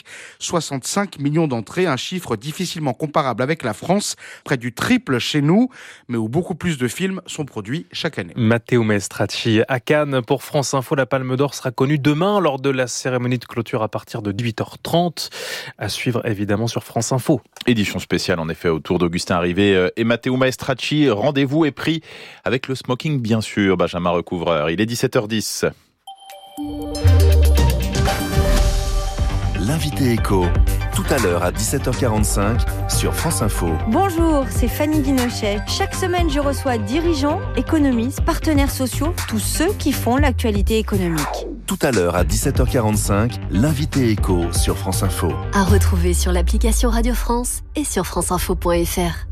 65 millions d'entrées, un chiffre difficilement comparable avec la France, près du triple chez nous, mais où beaucoup plus de films sont produits chaque année.
Matteo Maestracci à Cannes pour France Info. La Palme d'Or sera connue demain lors de la cérémonie de clôture à partir de 18h30. À suivre évidemment sur France Info.
Édition spéciale en effet autour d'Augustin Rivet et Matteo Maestracci. Rendez-vous est pris avec le smoking bien sûr. Benjamin Recouvreur, il est 17h10.
L'invité éco, tout à l'heure à 17h45 sur France Info.
Bonjour, c'est Fanny Guinochet. Chaque semaine, je reçois dirigeants, économistes, partenaires sociaux, tous ceux qui font l'actualité économique.
Tout à l'heure à 17h45, l'invité éco sur France Info.
À retrouver sur l'application Radio France et sur franceinfo.fr.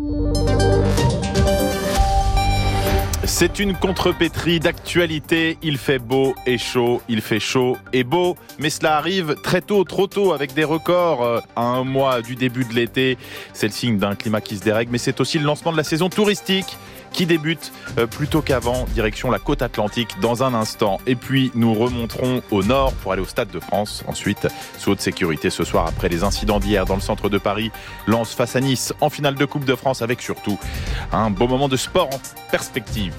C'est une contrepétrie d'actualité. Il fait beau et chaud, il fait chaud et beau. Mais cela arrive très tôt, trop tôt, avec des records à un mois du début de l'été. C'est le signe d'un climat qui se dérègle, mais c'est aussi le lancement de la saison touristique qui débute plus tôt qu'avant, direction la côte atlantique dans un instant. Et puis nous remonterons au nord pour aller au Stade de France. Ensuite, sous haute sécurité ce soir après les incidents d'hier dans le centre de Paris. Lens face à Nice en finale de Coupe de France avec surtout un beau moment de sport en perspective.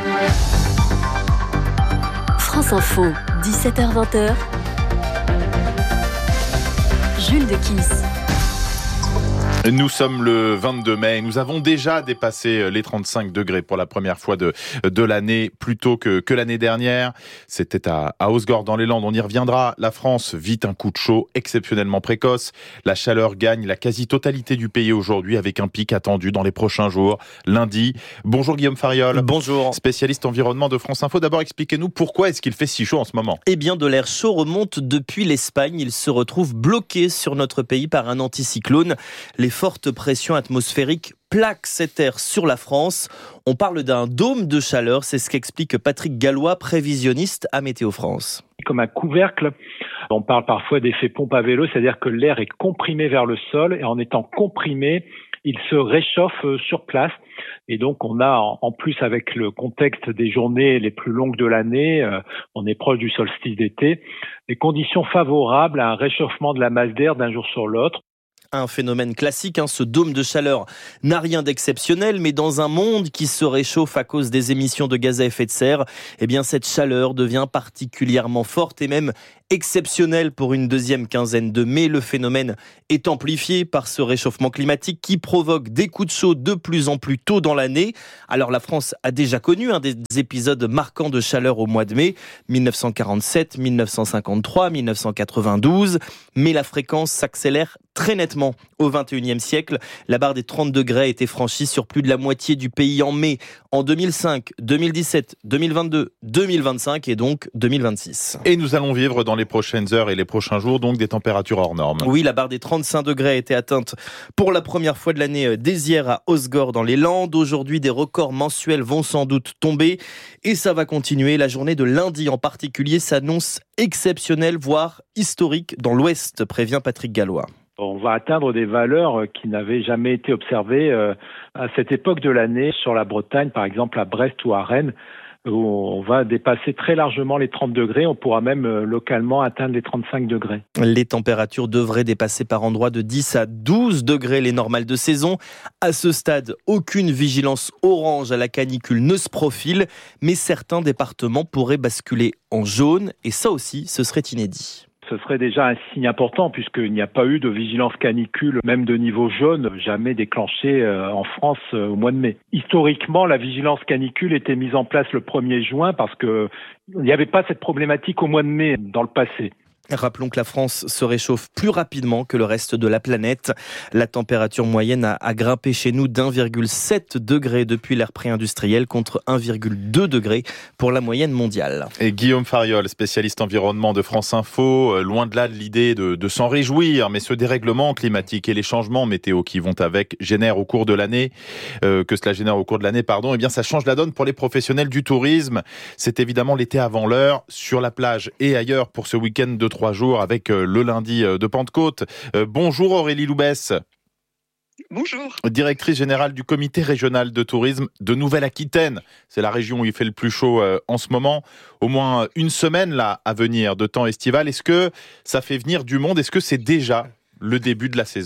France Info, 17h-20h. Jules de Kiss.
Nous sommes le 22 mai. Nous avons déjà dépassé les 35 degrés pour la première fois de l'année, plus tôt que l'année dernière. C'était à Hausgord dans les Landes. On y reviendra. La France vit un coup de chaud exceptionnellement précoce. La chaleur gagne la quasi-totalité du pays aujourd'hui avec un pic attendu dans les prochains jours, lundi. Bonjour Guillaume Fariol.
Bonjour.
Spécialiste environnement de France Info. D'abord, expliquez-nous pourquoi est-ce qu'il fait si chaud en ce moment ?
Eh bien, de l'air chaud remonte depuis l'Espagne. Il se retrouve bloqué sur notre pays par un anticyclone. Les fortes pressions atmosphériques plaquent cet air sur la France. On parle d'un dôme de chaleur, c'est ce qu'explique Patrick Gallois, prévisionniste à Météo France.
Comme un couvercle, on parle parfois d'effet pompe à vélo, c'est-à-dire que l'air est comprimé vers le sol et en étant comprimé, il se réchauffe sur place. Et donc on a, en plus avec le contexte des journées les plus longues de l'année, on est proche du solstice d'été, des conditions favorables à un réchauffement de la masse d'air d'un jour sur l'autre.
Un phénomène classique, ce dôme de chaleur n'a rien d'exceptionnel, mais dans un monde qui se réchauffe à cause des émissions de gaz à effet de serre, eh bien cette chaleur devient particulièrement forte et même exceptionnelle pour une deuxième quinzaine de mai. Le phénomène est amplifié par ce réchauffement climatique qui provoque des coups de chaud de plus en plus tôt dans l'année. Alors la France a déjà connu des épisodes marquants de chaleur au mois de mai, 1947, 1953, 1992, mais la fréquence s'accélère très nettement au XXIe siècle. La barre des 30 degrés a été franchie sur plus de la moitié du pays en mai, en 2005, 2017, 2022, 2025 et donc 2026.
Et nous allons vivre dans les prochaines heures et les prochains jours donc des températures hors normes.
Oui, la barre des 35 degrés a été atteinte pour la première fois de l'année dès hier à Hausgord dans les Landes. Aujourd'hui, des records mensuels vont sans doute tomber et ça va continuer. La journée de lundi en particulier s'annonce exceptionnelle, voire historique dans l'Ouest, prévient Patrick Gallois.
On va atteindre des valeurs qui n'avaient jamais été observées à cette époque de l'année sur la Bretagne, par exemple à Brest ou à Rennes, où on va dépasser très largement les 30 degrés. On pourra même localement atteindre les 35 degrés.
Les températures devraient dépasser par endroits de 10 à 12 degrés les normales de saison. À ce stade, aucune vigilance orange à la canicule ne se profile, mais certains départements pourraient basculer en jaune et ça aussi, ce serait inédit.
Ce serait déjà un signe important puisqu'il n'y a pas eu de vigilance canicule, même de niveau jaune, jamais déclenchée en France au mois de mai. Historiquement, la vigilance canicule était mise en place le 1er juin parce qu'il n'y avait pas cette problématique au mois de mai dans le passé.
Rappelons que la France se réchauffe plus rapidement que le reste de la planète. La température moyenne a grimpé chez nous d'1,7 degré depuis l'ère pré-industrielle contre 1,2 degré pour la moyenne mondiale.
Et Guillaume Fariol, spécialiste environnement de France Info, loin de là de l'idée de s'en réjouir, mais ce dérèglement climatique et les changements météo qui vont avec génèrent au cours de l'année, eh bien ça change la donne pour les professionnels du tourisme. C'est évidemment l'été avant l'heure, sur la plage et ailleurs pour ce week-end de 3 jours avec le lundi de Pentecôte. Bonjour Aurélie Loubès.
Bonjour.
Directrice générale du comité régional de tourisme de Nouvelle-Aquitaine. C'est la région où il fait le plus chaud en ce moment. Au moins une semaine là à venir de temps estival. Est-ce que ça fait venir du monde ? Est-ce que c'est déjà le début de la saison ?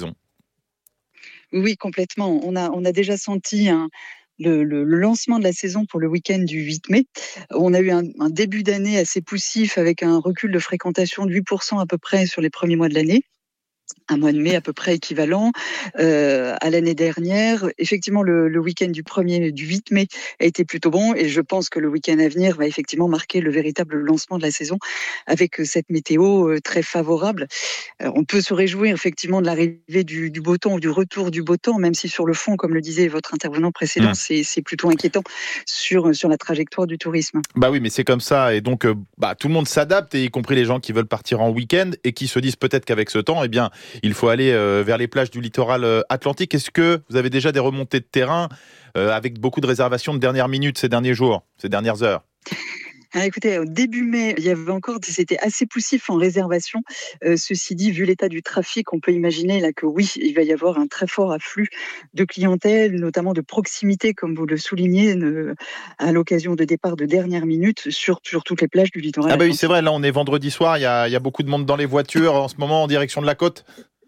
Oui, complètement. On a déjà senti le lancement de la saison pour le week-end du 8 mai. On a eu un début d'année assez poussif avec un recul de fréquentation de 8% à peu près sur les premiers mois de l'année. Un mois de mai à peu près équivalent à l'année dernière. Effectivement, le week-end du 8 mai a été plutôt bon et je pense que le week-end à venir va effectivement marquer le véritable lancement de la saison avec cette météo très favorable. On peut se réjouir effectivement de l'arrivée du beau temps ou du retour du beau temps, même si sur le fond, comme le disait votre intervenant précédent, c'est plutôt inquiétant sur la trajectoire du tourisme.
Bah oui, mais c'est comme ça et donc tout le monde s'adapte, et y compris les gens qui veulent partir en week-end et qui se disent peut-être qu'avec ce temps, eh bien, il faut aller vers les plages du littoral atlantique. Est-ce que vous avez déjà des remontées de terrain avec beaucoup de réservations de dernière minute ces derniers jours, ces dernières heures ?
Alors écoutez, au début mai, c'était assez poussif en réservation. Ceci dit, vu l'état du trafic, on peut imaginer là que oui, il va y avoir un très fort afflux de clientèle, notamment de proximité, comme vous le soulignez, à l'occasion de départ de dernière minute sur toutes les plages du littoral.
Ah bah oui, c'est vrai, là on est vendredi soir, il y a beaucoup de monde dans les voitures en ce moment en direction de la côte.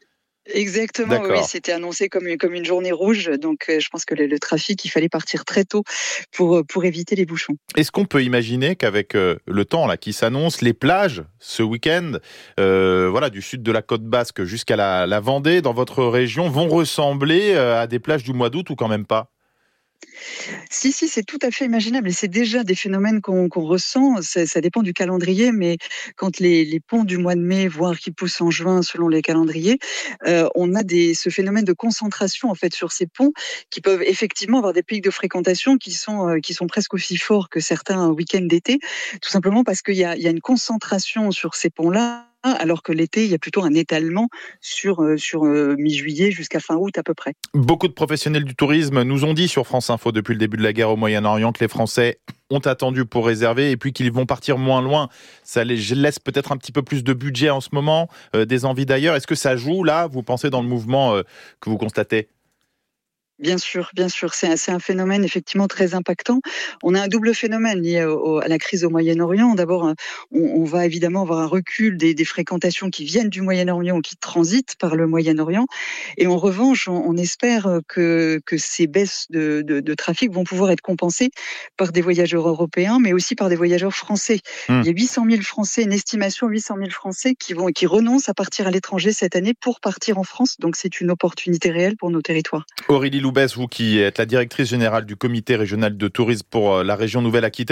Exactement, oui, c'était annoncé comme une journée rouge, donc je pense que le trafic, il fallait partir très tôt pour éviter les bouchons.
Est-ce qu'on peut imaginer qu'avec le temps là qui s'annonce, les plages ce week-end, du sud de la côte basque jusqu'à la Vendée, dans votre région, vont ressembler à des plages du mois d'août ou quand même pas ?
Si, c'est tout à fait imaginable et c'est déjà des phénomènes qu'on ressent. Ça dépend du calendrier, mais quand les ponts du mois de mai, voire qui poussent en juin selon les calendriers, on a ce phénomène de concentration en fait sur ces ponts qui peuvent effectivement avoir des pics de fréquentation qui sont presque aussi forts que certains week-ends d'été, tout simplement parce qu'il y a une concentration sur ces ponts-là. Alors que l'été, il y a plutôt un étalement sur mi-juillet jusqu'à fin août à peu près.
Beaucoup de professionnels du tourisme nous ont dit sur France Info depuis le début de la guerre au Moyen-Orient que les Français ont attendu pour réserver et puis qu'ils vont partir moins loin. Ça les laisse peut-être un petit peu plus de budget en ce moment, des envies d'ailleurs. Est-ce que ça joue là, vous pensez, dans le mouvement que vous constatez ?
Bien sûr, c'est un phénomène effectivement très impactant. On a un double phénomène lié à la crise au Moyen-Orient. D'abord, on va évidemment avoir un recul des fréquentations qui viennent du Moyen-Orient ou qui transitent par le Moyen-Orient. Et en revanche, on espère que ces baisses de trafic vont pouvoir être compensées par des voyageurs européens, mais aussi par des voyageurs français. Il y a 800 000 Français, une estimation 800 000 Français qui renoncent à partir à l'étranger cette année pour partir en France. Donc c'est une opportunité réelle pour nos territoires.
Aurélie Loubès, vous qui êtes la directrice générale du comité régional de tourisme pour la région Nouvelle-Aquitaine,